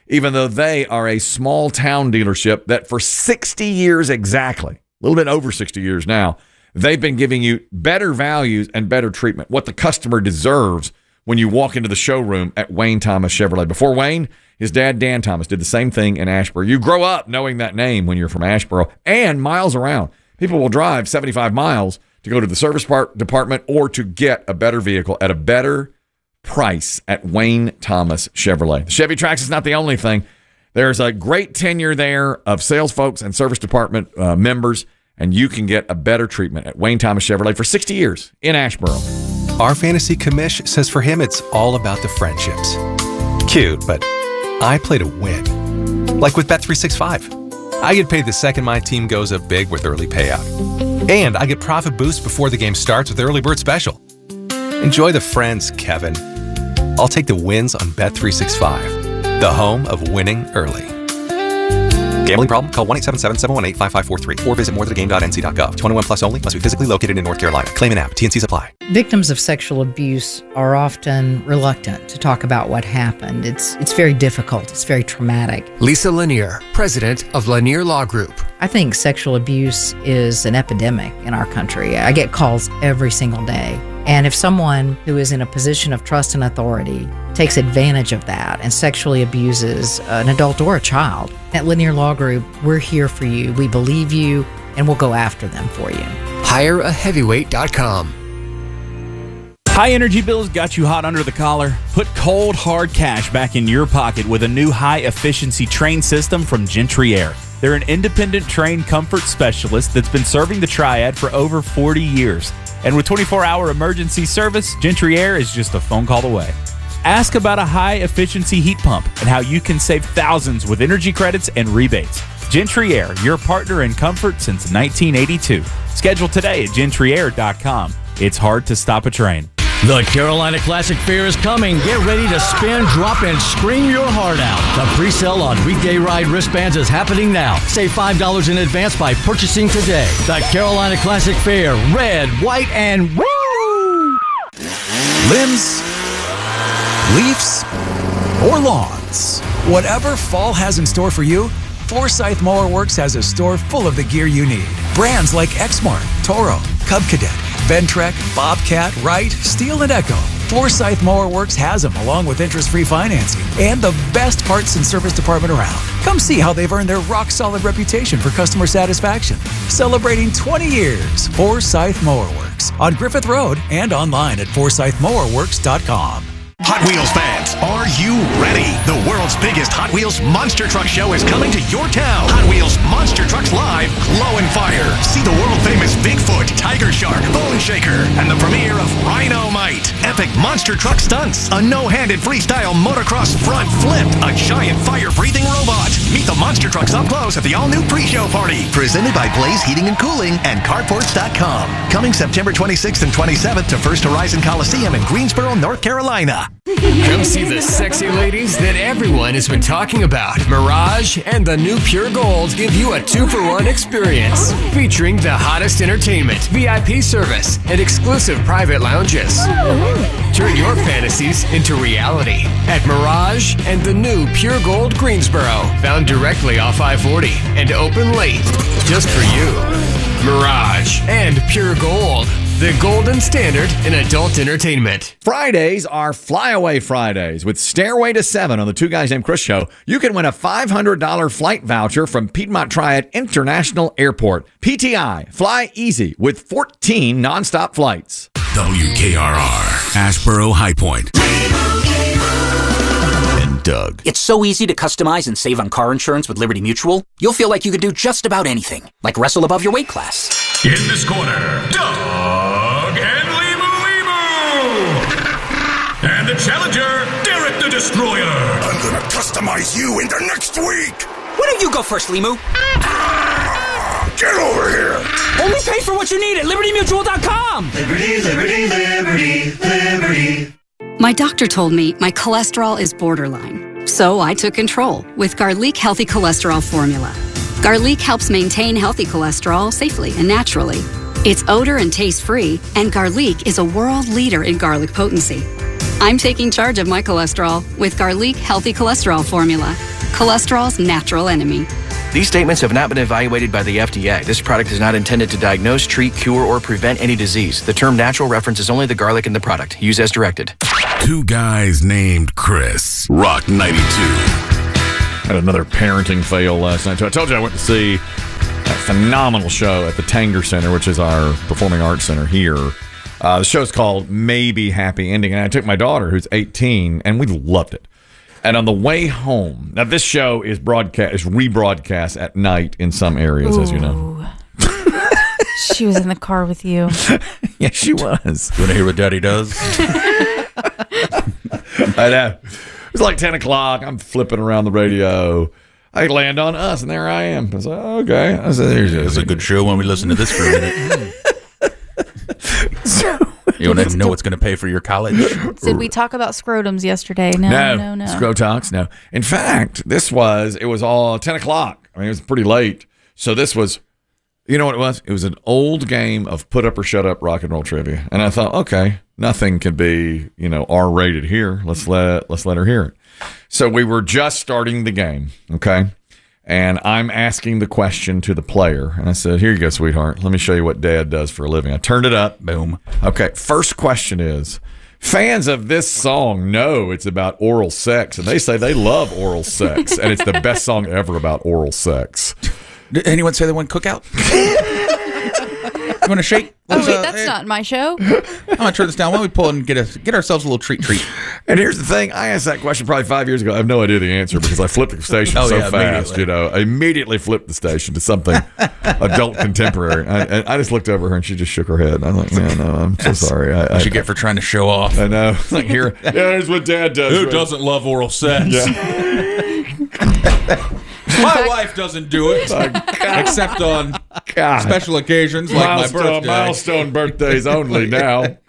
even though they are a small town dealership that for sixty years exactly, a little bit over sixty years now, they've been giving you better values and better treatment, what the customer deserves when you walk into the showroom at Wayne Thomas Chevrolet. Before Wayne, his dad, Dan Thomas, did the same thing in Asheboro. You grow up knowing that name when you're from Asheboro, and miles around. People will drive seventy-five miles to go to the service part department or to get a better vehicle at a better price at Wayne Thomas Chevrolet. The Chevy Trax is not the only thing. There's a great tenure there of sales folks and service department uh, members, and you can get a better treatment at Wayne Thomas Chevrolet for sixty years in Asheboro. Our fantasy commish says for him it's all about the friendships. Cute, but I play to win. Like with Bet three sixty-five. I get paid the second my team goes up big with early payout. And I get profit boost before the game starts with Early Bird Special. Enjoy the friends, Kevin. I'll take the wins on Bet three sixty-five, the home of winning early. Gambling problem? Call one eight seven seven, seven one eight, five five four three or visit more than a game dot n c dot gov. twenty-one plus only. Must be physically located in North Carolina. Claim an app. T N Cs apply. Victims of sexual abuse are often reluctant to talk about what happened. It's it's very difficult. It's very traumatic. Lisa Lanier, president of Lanier Law Group. I think sexual abuse is an epidemic in our country. I get calls every single day. And if someone who is in a position of trust and authority takes advantage of that and sexually abuses an adult or a child, at Lanier Law Group, we're here for you. We believe you, and we'll go after them for you. hire a heavyweight dot com. High energy bills got you hot under the collar? Put cold, hard cash back in your pocket with a new high-efficiency train system from Gentry Air. They're an independent train comfort specialist that's been serving the Triad for over forty years. And with twenty-four hour emergency service, Gentry Air is just a phone call away. Ask about a high-efficiency heat pump and how you can save thousands with energy credits and rebates. Gentry Air, your partner in comfort since nineteen eighty-two. Schedule today at gentry air dot com. It's hard to stop a train. The Carolina Classic Fair is coming. Get ready to spin, drop, and scream your heart out. The pre-sale on weekday ride wristbands is happening now. Save five dollars in advance by purchasing today. The Carolina Classic Fair, red, white, and woo! Limbs, leaves, or lawns. Whatever fall has in store for you, Forsyth Mower Works has a store full of the gear you need. Brands like Exmark, Toro, Cub Cadet, Ventrek, Bobcat, Wright, Steel, and Echo. Forsyth Mower Works has them, along with interest-free financing and the best parts and service department around. Come see how they've earned their rock-solid reputation for customer satisfaction. Celebrating twenty years, Forsyth Mower Works on Griffith Road and online at forsyth mower works dot com. Hot Wheels fans, are you ready? The world's biggest Hot Wheels Monster Truck Show is coming to your town. Hot Wheels Monster Trucks Live, Glow and Fire. See the world-famous Bigfoot, Tiger Shark, Bone Shaker, and the premiere of Rhino-Mite. Epic monster truck stunts, a no-handed freestyle motocross front flip, a giant fire-breathing robot. Meet the monster trucks up close at the all-new pre-show party. Presented by Blaze Heating and Cooling and Carports dot com. Coming September twenty-sixth and twenty-seventh to First Horizon Coliseum in Greensboro, North Carolina. Come see the sexy ladies that everyone has been talking about. Mirage and the new Pure Gold give you a two-for-one experience. Featuring the hottest entertainment, V I P service, and exclusive private lounges. Turn your fantasies into reality at Mirage and the new Pure Gold Greensboro. Found directly off I forty and open late just for you. Mirage and Pure Gold. The golden standard in adult entertainment. Fridays are Flyaway Fridays with Stairway to Seven on the Two Guys Named Chris show. You can win a five hundred dollars flight voucher from Piedmont Triad International Airport. P T I, fly easy with fourteen nonstop flights. W K R R, Asheboro High Point. And Doug. It's so easy to customize and save on car insurance with Liberty Mutual. You'll feel like you could do just about anything, like wrestle above your weight class. In this corner, Doug and Limu Limu. And the challenger, Derek the Destroyer. I'm gonna customize you into next week. Why don't you go first, Limu? Get over here. Only pay for what you need at liberty mutual dot com. Liberty, liberty, liberty, liberty. My doctor told me my cholesterol is borderline, so I took control with Garlic Healthy Cholesterol Formula. Garlic helps maintain healthy cholesterol safely and naturally. It's odor and taste-free, and Garlic is a world leader in garlic potency. I'm taking charge of my cholesterol with Garlic Healthy Cholesterol Formula. cholesterol's natural enemy. These statements have not been evaluated by the F D A. This product is not intended to diagnose, treat, cure, or prevent any disease. The term natural references only the garlic in the product. Use as directed. Two guys named Chris. Rock ninety-two. Had another parenting fail last night. So I told you I went to see a phenomenal show at the Tanger Center, which is our performing arts center here. Uh, the show's called Maybe Happy Ending, and I took my daughter, who's eighteen, and we loved it. And on the way home, now this show is broadcast, is rebroadcast at night in some areas, Ooh. as you know. She was in the car with you. Yeah, she was. You want to hear what Daddy does? I know. It was like ten o'clock. I'm flipping around the radio. I land on Us, and there I am. I was like, oh, okay. I said, there's It's a good show when we listen to this for a minute. so, You don't even know what's going to pay for your college. Did we talk about scrotums yesterday? No, no, no. no. Scrotox, no. In fact, this was, it was all ten o'clock. I mean, it was pretty late. So this was, you know what it was? It was an old game of put up or shut up rock and roll trivia. And I thought, okay, nothing can be, you know, R-rated here. Let's let, let's let her hear it. So we were just starting the game, okay? And I'm asking the question to the player. And I said, here you go, sweetheart. Let me show you what Dad does for a living. I turned it up. Boom. Okay, first question is, fans of this song know it's about oral sex, and they say they love oral sex, and it's the best song ever about oral sex. Did anyone say they want cookout? You want to shake? Oh, Let's, wait, uh, that's hey, not my show. I'm going to turn this down. Why don't we pull and get, a, get ourselves a little treat treat? And here's the thing. I asked that question probably five years ago. I have no idea the answer because I flipped the station Oh, so yeah, fast, you know. I immediately flipped the station to something adult contemporary. I, and I just looked over her, and she just shook her head. I'm like, man, no, I'm so sorry. I, What I, you get for trying to show off? I know. Like, here, yeah, here's what Dad does. Who right? doesn't love oral sex? Yeah. My wife doesn't do it, except on God. special occasions like milestone, my birthday. milestone birthdays only now.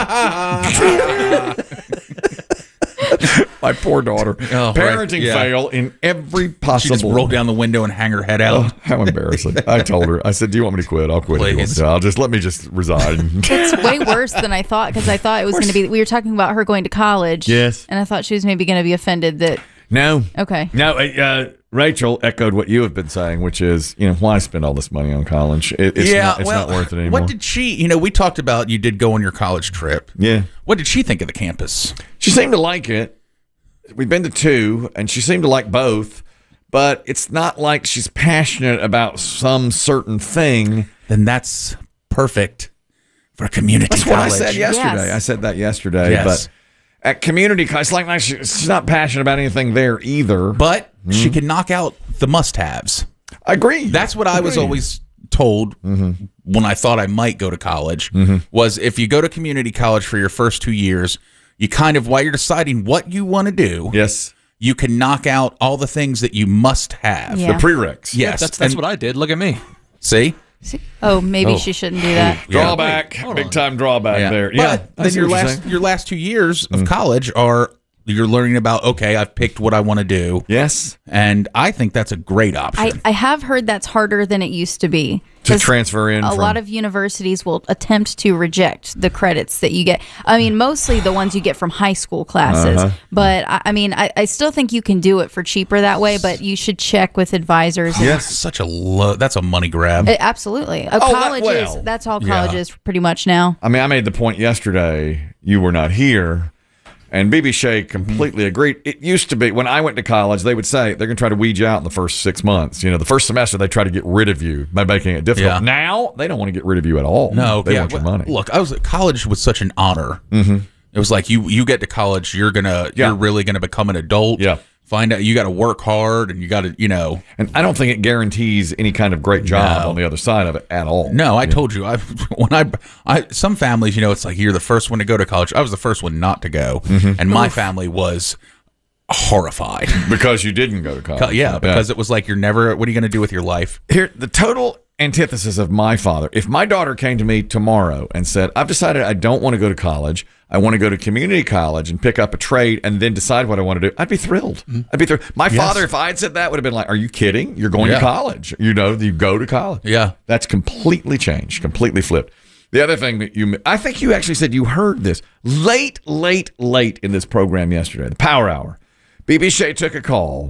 My poor daughter. Oh, right. Parenting Yeah. fail in every possible. She just rolled down the window and hang her head Oh, out. how embarrassing. I told her. I said, do you want me to quit? I'll quit. If you want me Please. to. I'll just let me just resign. It's way worse than I thought because I thought it was going to be. We were talking about her going to college. Yes. And I thought she was maybe going to be offended that. No. Okay. No, uh, Rachel echoed what you have been saying, which is, you know, why spend all this money on college? It, it's yeah, not, it's well, not worth it anymore. what did she? You know, we talked about you did go on your college trip. Yeah. What did she think of the campus? She seemed to like it. We've been to two, and she seemed to like both, but it's not like she's passionate about some certain thing. Then that's perfect for a community That's college. what I said yesterday. Yes. I said that yesterday, Yes. but at community college, it's like, like she, she's not passionate about anything there either. But she can knock out the must-haves. I agree. That's what I was Agree. always told Mm-hmm. when I thought I might go to college, Mm-hmm. was if you go to community college for your first two years, you kind of, while you're deciding what you want to do, Yes. you can knock out all the things that you must have. Yeah. The prereqs. Yes. That's that's And- what I did. Look at me. See? Oh, maybe Oh. she shouldn't do that. Yeah. Drawback. Hold Big on. time drawback Yeah. there. But Yeah. I then see your what you're last saying. your last two years Mm. of college are you're learning about, okay, I've picked what I want to do. Yes. And I think that's a great option. I, I have heard that's harder than it used to be. To 'Cause transfer in A from- lot of universities will attempt to reject the credits that you get. I mean, mostly the ones you get from high school classes. Uh-huh. But I, I mean, I, I still think you can do it for cheaper that way, but you should check with advisors. and- Yes, such a low. That's a money grab. Uh, absolutely. A Oh, that- college well, is, that's all yeah. college is pretty much now. I mean, I made the point yesterday. You were not here. And B B Shea completely agreed. It used to be when I went to college, they would say they're going to try to weed you out in the first six months. You know, the first semester they try to get rid of you by making it difficult. Yeah. Now they don't want to get rid of you at all. No, they yeah, want your well, money. Look, I was college was such an honor. Mm-hmm. It was like you you get to college, you're gonna Yeah. you're really gonna become an adult. Yeah. Find out you got to work hard and you got to you know. And I don't think it guarantees any kind of great job No. on the other side of it at all. No, I Yeah. told you I when I I some families you know it's like you're the first one to go to college. I was the first one not to go, Mm-hmm. and my family was horrified. because you didn't go to college. Yeah, because it was like you're never. What are you going to do with your life? Here, the total antithesis of my father. If my daughter came to me tomorrow and said, I've decided I don't want to go to college, I want to go to community college and pick up a trade and then decide what I want to do, I'd be thrilled. I'd be thrilled. My Yes. father, if I had said that, would have been like, are you kidding? You're going Yeah. to college. You know, you go to college. Yeah. That's completely changed, completely flipped. The other thing that you, I think you actually said you heard this late, late, late in this program yesterday, the Power Hour. B B Shea took a call,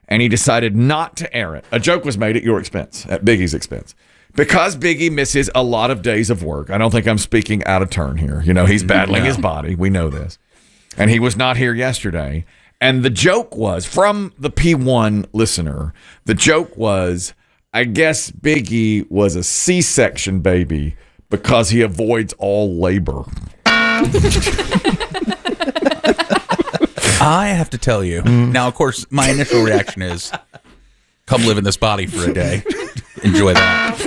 and he decided not to air it. A joke was made at your expense, at Biggie's expense. Because Biggie misses a lot of days of work, I don't think I'm speaking out of turn here. You know, he's battling Yeah. his body. We know this. And he was not here yesterday. And the joke was, from the P one listener, the joke was, I guess Biggie was a C-section baby because he avoids all labor. I have to tell you. Now, of course, my initial reaction is, come live in this body for a day. Enjoy that.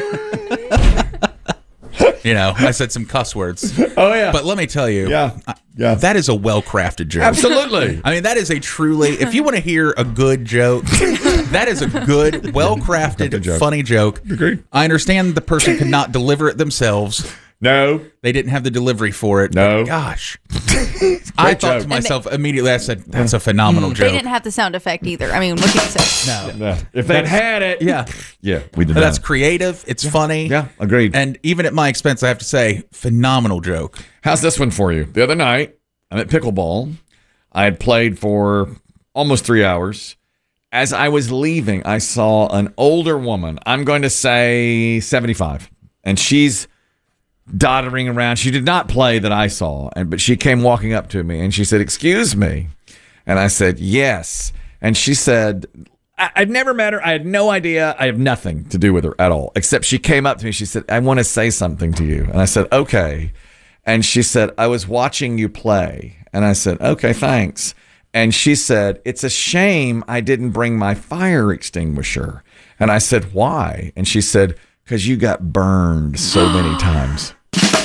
You know, I said some cuss words. Oh, yeah. But let me tell you, Yeah. Yeah. that is a well-crafted joke. Absolutely. I mean, that is a truly, if you want to hear a good joke, that is a good, well-crafted, joke. funny joke. Agreed. I understand the person could not deliver it themselves. No. They didn't have the delivery for it. No. But gosh. I thought joke. to myself immediately, I said, that's a phenomenal They joke. didn't have the sound effect either. I mean, what can you say? No. No. If they'd That's- had it. Yeah. Yeah, we did That's not. creative. It's funny. Yeah, agreed. And even at my expense, I have to say, phenomenal joke. How's this one for you? The other night, I'm at pickleball. I had played for almost three hours. As I was leaving, I saw an older woman. I'm going to say seventy-five. And she's doddering around. She did not play that I saw, and but she came walking up to me and she said, "Excuse me." And I said, "Yes." And she said, I- I'd never met her. I had no idea. I have nothing to do with her at all, except she came up to me. She said, "I want to say something to you." And I said, "Okay." And she said, "I was watching you play." And I said, "Okay, thanks." And she said, "It's a shame I didn't bring my fire extinguisher." And I said, "Why?" And she said, "Because you got burned so many times."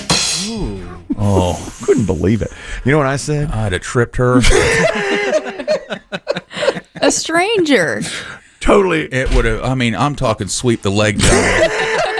Oh, couldn't believe it. You know what I said? I'd have tripped her. A stranger. Totally. It would have, I mean, I'm talking sweep the leg down.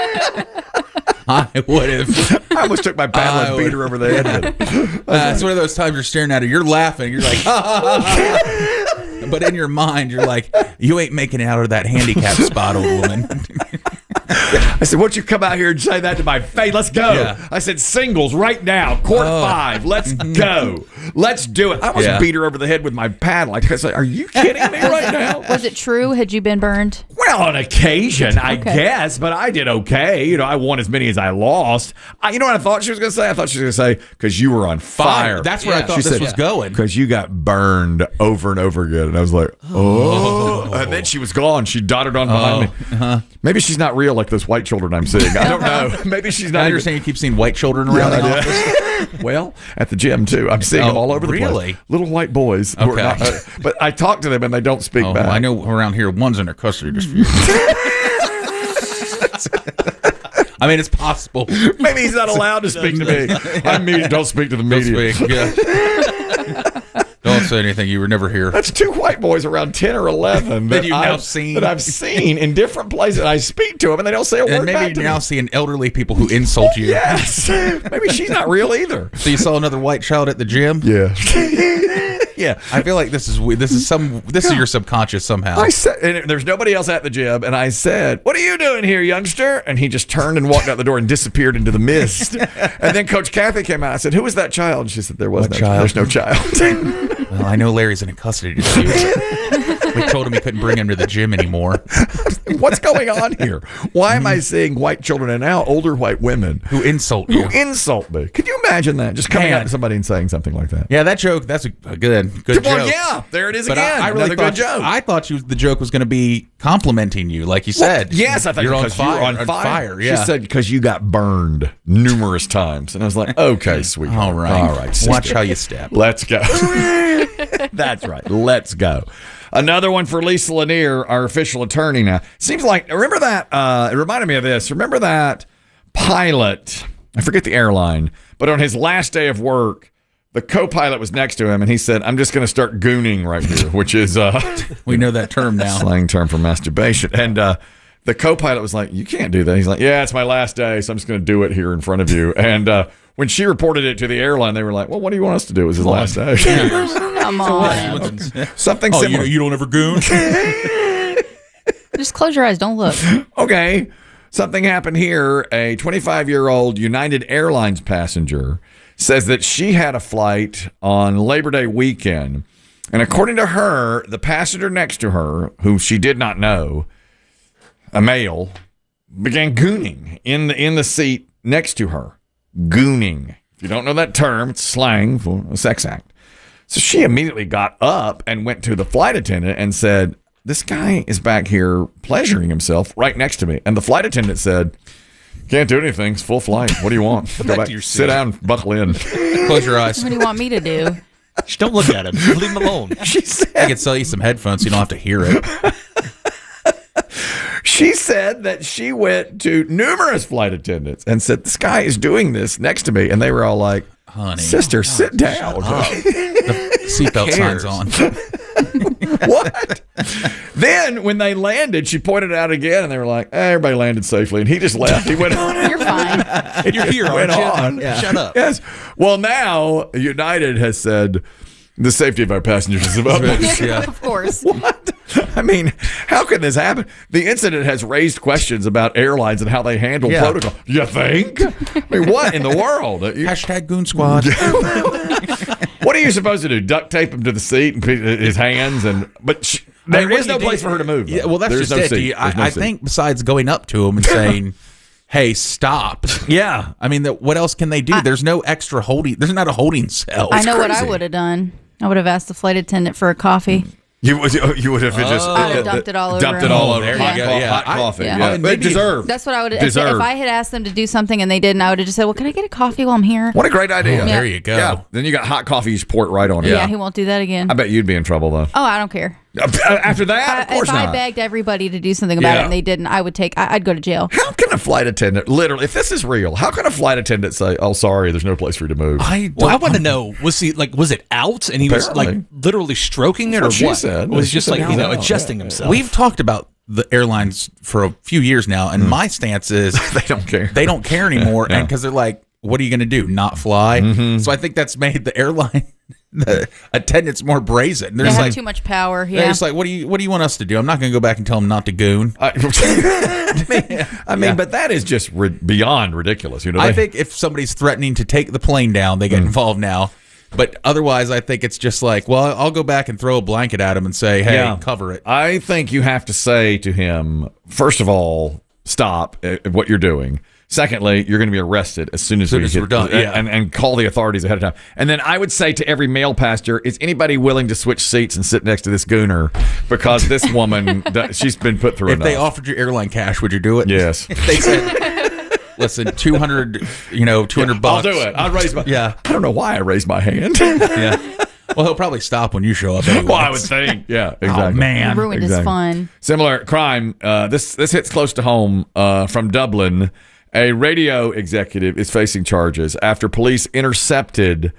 I would have. I almost took my paddle and beat her over the head with it. Uh, it's one of those times you're staring at her, you're laughing, you're like, ha, ha, ha, ha. But in your mind, you're like, you ain't making it out of that handicap spot, old woman. I said, "Why don't you come out here and say that to my face? Let's go." Yeah. I said, "Singles right now, court Oh. five. Let's go. Let's do it." I almost Yeah. beat her over the head with my paddle. I said, "Are you kidding me right now?" Was it true? Had you been burned? Well, on occasion, I Okay. guess, but I did okay. You know, I won as many as I lost. I, you know what I thought she was going to say? I thought she was going to say, "Because you were on fire." Fire. That's where I Yeah. thought She this said, was going. Because you got burned over and over again. And I was like, oh. And then she was gone. She dotted on behind me. Uh-huh. Maybe she's not real like those white children I'm seeing. I don't know. Maybe she's not. I even- understand you keep seeing white children around Yeah, the I office. do. Well, at the gym too. I'm seeing Oh, them all over the really? place. Little white boys. Who are Okay. not, uh, but I talk to them and they don't speak Oh, back. I know around here, one's under custody dispute. I mean, it's possible. Maybe he's not allowed to speak to me. I'm media. Don't speak to the Don't media. speak, yeah. Don't say anything. You were never here. That's two white boys around ten or eleven That that, you've now I've seen. that I've seen in different places. I speak to them and they don't say a And word maybe back to you're now me. seeing elderly people who insult you. Yes. Maybe she's not real either. So you saw another white child at the gym? Yeah. Yeah. I feel like this is we- this is some this is your subconscious somehow. I said, and there's nobody else at the gym, and I said, "What are you doing here, youngster?" And he just turned and walked out the door and disappeared into the mist. And then Coach Kathy came out. I said, "Who was that child?" And she said, "There was What no child? There's no child." Well, I know Larry's in a custody dispute. We told him he couldn't bring him to the gym anymore. What's going on here? Why am I seeing white children and now older white women Who insult you? who insult me? Could you imagine that? Just coming Man. up to somebody and saying something like that. Yeah, that joke. That's a, a good good Well, joke. yeah, there it is But again. I, I really Another thought good joke. I thought you, the joke was going to be complimenting you, like you said. Yes, I thought you're on because fire. you were on fire. Yeah. She said because you got burned numerous times, and I was like, okay, sweetheart. All right. all right. sister. Watch how you step. Let's go. That's right. Let's go. Another one for Lisa Lanier, our official attorney now. Seems like, remember that, uh, it reminded me of this. Remember that pilot, I forget the airline, but on his last day of work, the co-pilot was next to him, and he said, "I'm just going to start gooning right here," which is uh, We know that term now. slang term for masturbation. And uh, the co-pilot was like, "You can't do that." He's like, "Yeah, it's my last day, so I'm just going to do it here in front of you." And uh, when she reported it to the airline, they were like, "Well, what do you want us to do?" It was his last day. Come on. Something Oh, similar. you, you don't ever goon? Just close your eyes. Don't look. Okay. Something happened here. A twenty-five-year-old United Airlines passenger says that she had a flight on Labor Day weekend, And according to her, the passenger next to her, who she did not know, a male, began gooning in the in the seat next to her. Gooning. If you don't know that term, it's slang for a sex act. So she immediately got up and went to the flight attendant and said, this guy is back here pleasuring himself right next to me. And the flight attendant said, can't do anything. It's full flight. What do you want? Go back, sit seat. down, buckle in. Close your eyes. What do you want me to do? Just don't look at him. Leave him alone. She said, I could sell you some headphones so you don't have to hear it. She said that she went to numerous flight attendants and said, this guy is doing this next to me. And they were all like, honey, sister, sit down. The seatbelt signs on. What? Then when they landed, she pointed it out again, and they were like, eh, everybody landed safely. And he just left. He went on. You're fine. And You're here, went aren't you? on. Yeah. Shut up. Yes. Well, now United has said the safety of our passengers is of utmost. Yeah. Of course. What? I mean, how can this happen? The incident has raised questions about airlines and how they handle Yeah. protocol. You think? I mean, what in the world? You- Hashtag Goon Squad. What are you supposed to do? Duct tape him to the seat and put his hands and but she, there I mean, what is do no you place do? for her to move. Yeah, though. well, that's There's just no it. seat. Do you- There's no I, I seat. think besides going up to him and saying, "Hey, stop." Yeah. I mean, that, what else can they do? I- there's no extra holding. There's not a holding cell. I It's know what I crazy. would have done. I would have asked the flight attendant for a coffee. You would you would have just I would have dumped it all over dumped him. it all over There you hot, go. co- Yeah. hot I- coffee. yeah. Yeah, Oh, they maybe- deserve. That's what I would have. If, Deserve. if I had asked them to do something and they didn't, I would have just said, well, can I get a coffee while I'm here? What a great idea! Oh, there you go. Yeah. Then you got hot coffee. You just pour it right on it. Yeah, he won't do that again. I bet you'd be in trouble though. Oh, I don't care. After that, of I, course if not. I begged everybody to do something about Yeah. it and they didn't, I would take. I, I'd go to jail. How can a flight attendant, literally, if this is real, how can a flight attendant say, "Oh, sorry, there's no place for you to move"? I Well, I don't- want to know, was he like, was it out and he was like Apparently. literally stroking it, or That's what what? she said. Or was She he just said like, you know, out. adjusting Yeah. himself? We've talked about the airlines for a few years now, and my stance is They don't care. they don't care anymore, Yeah. and because they're like, what are you going to do? Not fly? Mm-hmm. So I think that's made the airline, the attendants, more brazen. They're They just have like, too much power. they're Yeah. just like, what do you what do you want us to do? I'm not going to go back and tell them not to goon. I, I mean, I mean but that is just ri- beyond ridiculous. You know, I they- think if somebody's threatening to take the plane down, they get involved now. But otherwise, I think it's just like, well, I'll go back and throw a blanket at him and say, hey, Yeah. cover it. I think you have to say to him, first of all, stop at what you're doing. Secondly, you're going to be arrested as soon as, Soon we as get, we're done, and, yeah. and, and call the authorities ahead of time. And then I would say to every male passenger, is anybody willing to switch seats and sit next to this gooner? Because this woman, does- she's been put through If enough. they offered you airline cash, would you do it? Yes. If they said, listen, two hundred, you know, two hundred I'll bucks. do it. I'll raise my. Yeah. I don't know why I raised my hand. Yeah. Well, he'll probably stop when you show up anyway. Well, I would think. Yeah, exactly. Oh, man. You ruined his Exactly. fun. Similar crime. Uh, this this hits close to home. Uh, from Dublin, a radio executive is facing charges after police intercepted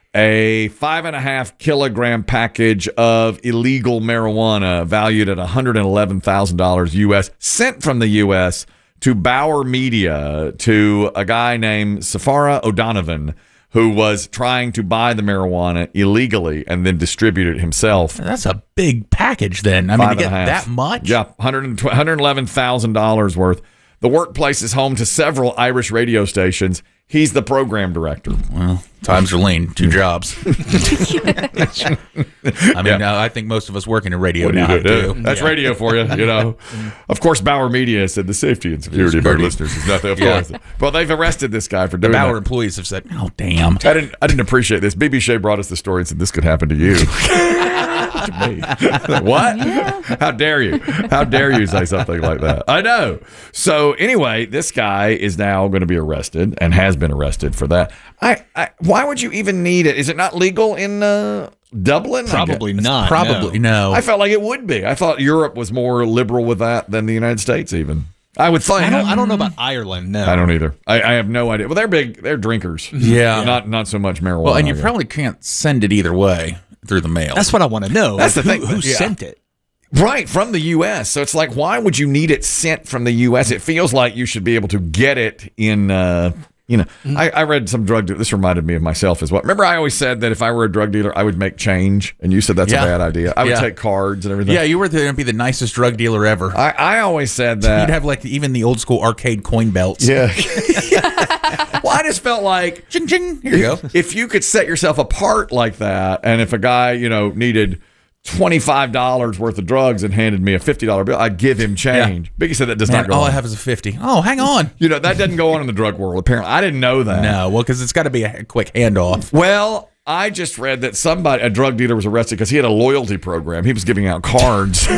a five and a half kilogram package of illegal marijuana valued at one hundred eleven thousand dollars U S sent from the U S to Bauer Media to a guy named Safara O'Donovan, who was trying to buy the marijuana illegally and then distribute it himself. That's a big package then. I mean, Five to and get a half. that much? Yeah, one hundred eleven thousand dollars worth. The workplace is home to several Irish radio stations. He's the program director. Well, times are lean. Two jobs. I mean, Yeah. uh, I think most of us working in radio What do now you have do? to. That's Yeah. radio for you, you know. Of course, Bauer Media said the safety and security of our Security. listeners is nothing. Of Yeah. course. Well, they've arrested this guy for The doing Bauer that. employees have said, oh, damn. I didn't. I didn't appreciate this. B B Shea brought us the story and said this could happen to you. To me. What? How dare you? How dare you say something like that? I know. So anyway, this guy is now going to be arrested and has been arrested for that. I, I why would you even need it? Is it not legal in uh, Dublin? Probably I guess. not. Probably no. I felt like it would be. I thought Europe was more liberal with that than the United States even. I would think. I don't, I don't know about Ireland. No, I don't either. I, I have no idea. Well, they're big. They're drinkers. Yeah. Not not so much marijuana. Well, and you I guess. probably can't send it either way through the mail. That's what I want to know. That's Like, the who, thing. Who Yeah. sent it? Right, from the U S. So it's like, why would you need it sent from the U S? It feels like you should be able to get it in uh, You know, I, I read some drug dealer. This reminded me of myself as well. Remember, I always said that if I were a drug dealer, I would make change, and you said that's Yeah. a bad idea. I would Yeah. take cards and everything. Yeah, you were going to be the nicest drug dealer ever. I, I always said that. You'd have like even the old school arcade coin belts. Yeah. Well, I just felt like, ching, ching, here you go. If you could set yourself apart like that, and if a guy, you know, needed twenty-five dollars worth of drugs and handed me a fifty dollar bill, I'd give him change. Yeah. Biggie said that does Man, not go all on. I have is a fifty. Oh, hang on. You know, that doesn't go on in the drug world, apparently. I didn't know that. No, well, because it's got to be a quick handoff. Well, I just read that somebody, a drug dealer, was arrested because he had a loyalty program. He was giving out cards.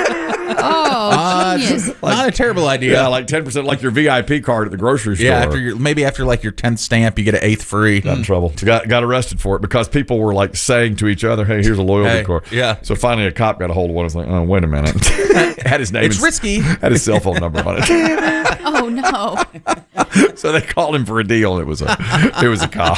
Oh, Uh, genius. Not a terrible idea. Yeah, like ten percent, like your V I P card at the grocery store. Yeah, after your, maybe after like your tenth stamp, you get an eighth free. Got in trouble. Got got arrested for it because people were like saying to each other, "Hey, here's a loyalty Hey, card." yeah. So finally, a cop got a hold of one. and was like, "Oh, wait a minute." Had his name. It's and- risky. Had his cell phone number on it. Oh no. So they called him for a deal. And it was a it was a cop.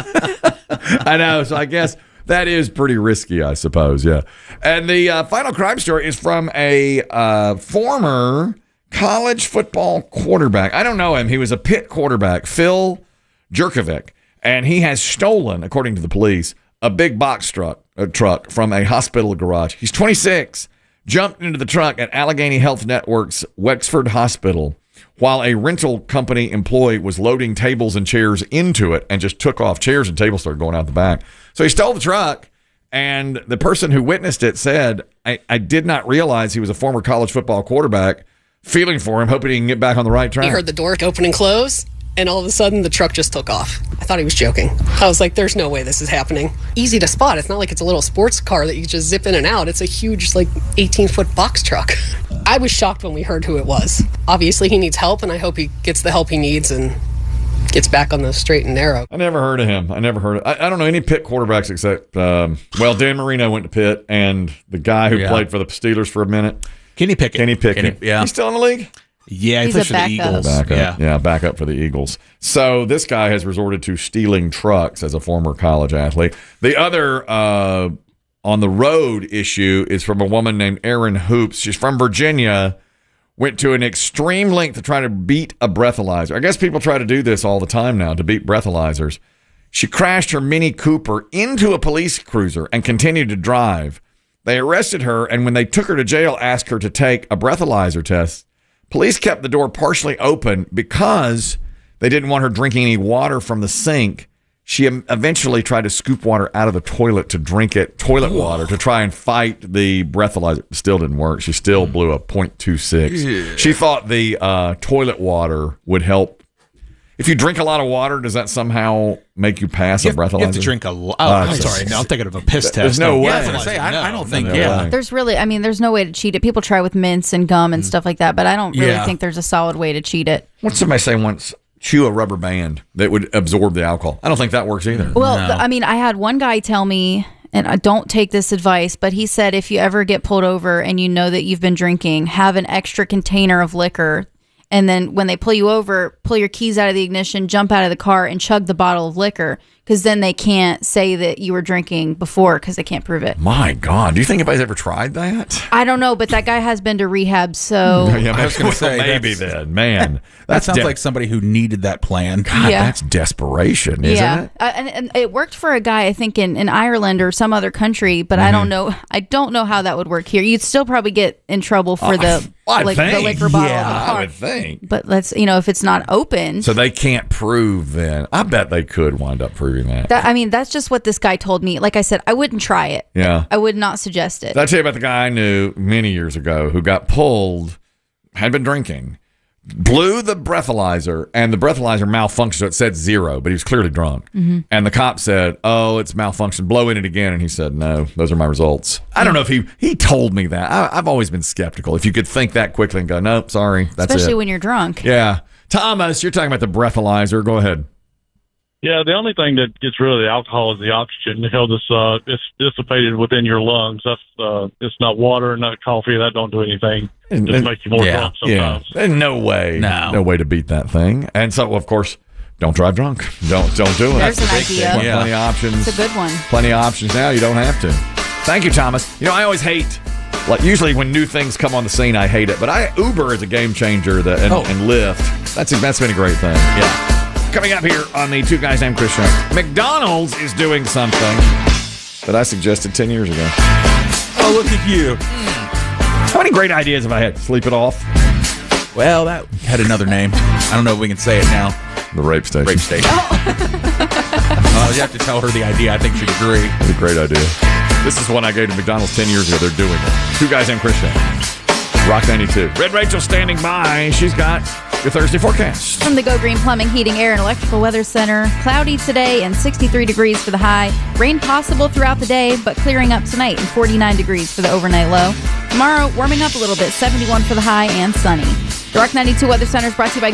I know. So I guess that is pretty risky, I suppose. Yeah. And the uh, final crime story is from a uh, former college football quarterback. I don't know him. He was a Pitt quarterback, Phil Jurkovic, and he has stolen, according to the police, a big box truck a truck from a hospital garage. He's twenty-six, jumped into the truck at Allegheny Health Network's Wexford Hospital while a rental company employee was loading tables and chairs into it and just took off. Chairs and tables started going out the back. So he stole the truck, and the person who witnessed it said, I, I did not realize he was a former college football quarterback. Feeling for him, hoping he can get back on the right track. He heard the door open and close, and all of a sudden the truck just took off. I thought he was joking. I was like, there's no way this is happening. Easy to spot. It's not like it's a little sports car that you just zip in and out. It's a huge, like, eighteen-foot box truck. I was shocked when we heard who it was. Obviously, he needs help, and I hope he gets the help he needs and gets back on the straight and narrow. I never heard of him. I never heard of I, I don't know any Pitt quarterbacks except, um, well, Dan Marino went to Pitt, and the guy who Yeah. played for the Steelers for a minute. Kenny Pickett. Kenny Pickett. Kenny- yeah. He's still in the league? Yeah, he He's plays a for the backup. Eagles. Back up. Yeah. Yeah, back up for the Eagles. So this guy has resorted to stealing trucks as a former college athlete. The other uh, on the road issue is from a woman named Erin Hoops. She's from Virginia, went to an extreme length to try to beat a breathalyzer. I guess people try to do this all the time now to beat breathalyzers. She crashed her Mini Cooper into a police cruiser and continued to drive. They arrested her, and when they took her to jail, asked her to take a breathalyzer test. Police kept the door partially open because they didn't want her drinking any water from the sink. She em- eventually tried to scoop water out of the toilet to drink it, toilet water, to try and fight the breathalyzer. Still didn't work. She still blew a point two six. Yeah. She thought the uh, toilet water would help. If you drink a lot of water, does that somehow make you pass You a have, breathalyzer? you have to drink a lot. Oh, Uh, I'm sorry. No, I'm thinking of a piss test. There's no No, way. Yeah, I was gonna say, I, No, I don't think. no yeah, way. There's really, I mean, there's no way to cheat it. People try with mints and gum and stuff like that, but I don't really Yeah. think there's a solid way to cheat it. What'd somebody say once? Chew a rubber band that would absorb the alcohol. I don't think that works either. Well, th- I mean, I had one guy tell me, and I don't take this advice, but he said if you ever get pulled over and you know that you've been drinking, have an extra container of liquor. And then when they pull you over, pull your keys out of the ignition, jump out of the car, and chug the bottle of liquor. Because then they can't say that you were drinking before because they can't prove it. My God, do you think anybody's ever tried that? I don't know, but that guy has been to rehab, so Yeah, I was going to say maybe that's- then, man. That That's sounds de- like somebody who needed that plan. God, Yeah. that's desperation, isn't yeah, it? Uh, and, and it worked for a guy I think in, in Ireland or some other country, but I Mm-hmm. don't know. I don't know how that would work here. You'd still probably get in trouble for the I like think. the liquor bottle Yeah, in the I car. would think. But let's you know if it's not open. So they can't prove then. I bet they could wind up proving that. That, I mean, that's just what this guy told me. Like I said, I wouldn't try it. Yeah. I would not suggest it. Did I tell you about the guy I knew many years ago who got pulled, had been drinking, blew the breathalyzer, and the breathalyzer malfunctioned. So it said zero, but he was clearly drunk. Mhm. And the cop said, "Oh, it's malfunctioned. Blow in it again." And he said, "No, those are my results." I don't know if he he told me that. I, I've always been skeptical. If you could think that quickly and go, "Nope, sorry, that's Especially it." when you're drunk. Yeah, Thomas, you're talking about the breathalyzer. Go ahead. Yeah, the only thing that gets rid of the alcohol is the oxygen. Hell, this uh, it's dissipated within your lungs. That's uh, it's not water, not coffee. That don't do anything. And- Just and- make you more yeah, drunk sometimes. Yeah. There's no way, No. no way to beat that thing. And so, of course, don't drive drunk. Don't don't do it. There's an That's the big idea. thing. Plenty of options. It's a good one. Plenty of options now. You don't have to. Thank you, Thomas. You know, I always hate. Like usually when new things come on the scene, I hate it. But I Uber is a game changer. That and, Oh. and Lyft. That's that's been a great thing. Yeah. Coming up here on the Two Guys Named Chris show. McDonald's is doing something that I suggested ten years ago. Oh, look at you. How many great ideas have I had? Sleep it off. Well, that had another name. I don't know if we can say it now. The rape station. Rape station. uh, you have to tell her the idea. I think she'd agree. It's a great idea. This is one I gave to McDonald's ten years ago. They're doing it. Two Guys Named Chris show. Rock ninety-two. Red Rachel standing by. She's got your Thursday forecast. From the Go Green Plumbing, Heating, Air, and Electrical Weather Center, cloudy today and sixty-three degrees for the high. Rain possible throughout the day, but clearing up tonight and forty-nine degrees for the overnight low. Tomorrow, warming up a little bit, seventy-one for the high and sunny. The Rock ninety-two Weather Center is brought to you by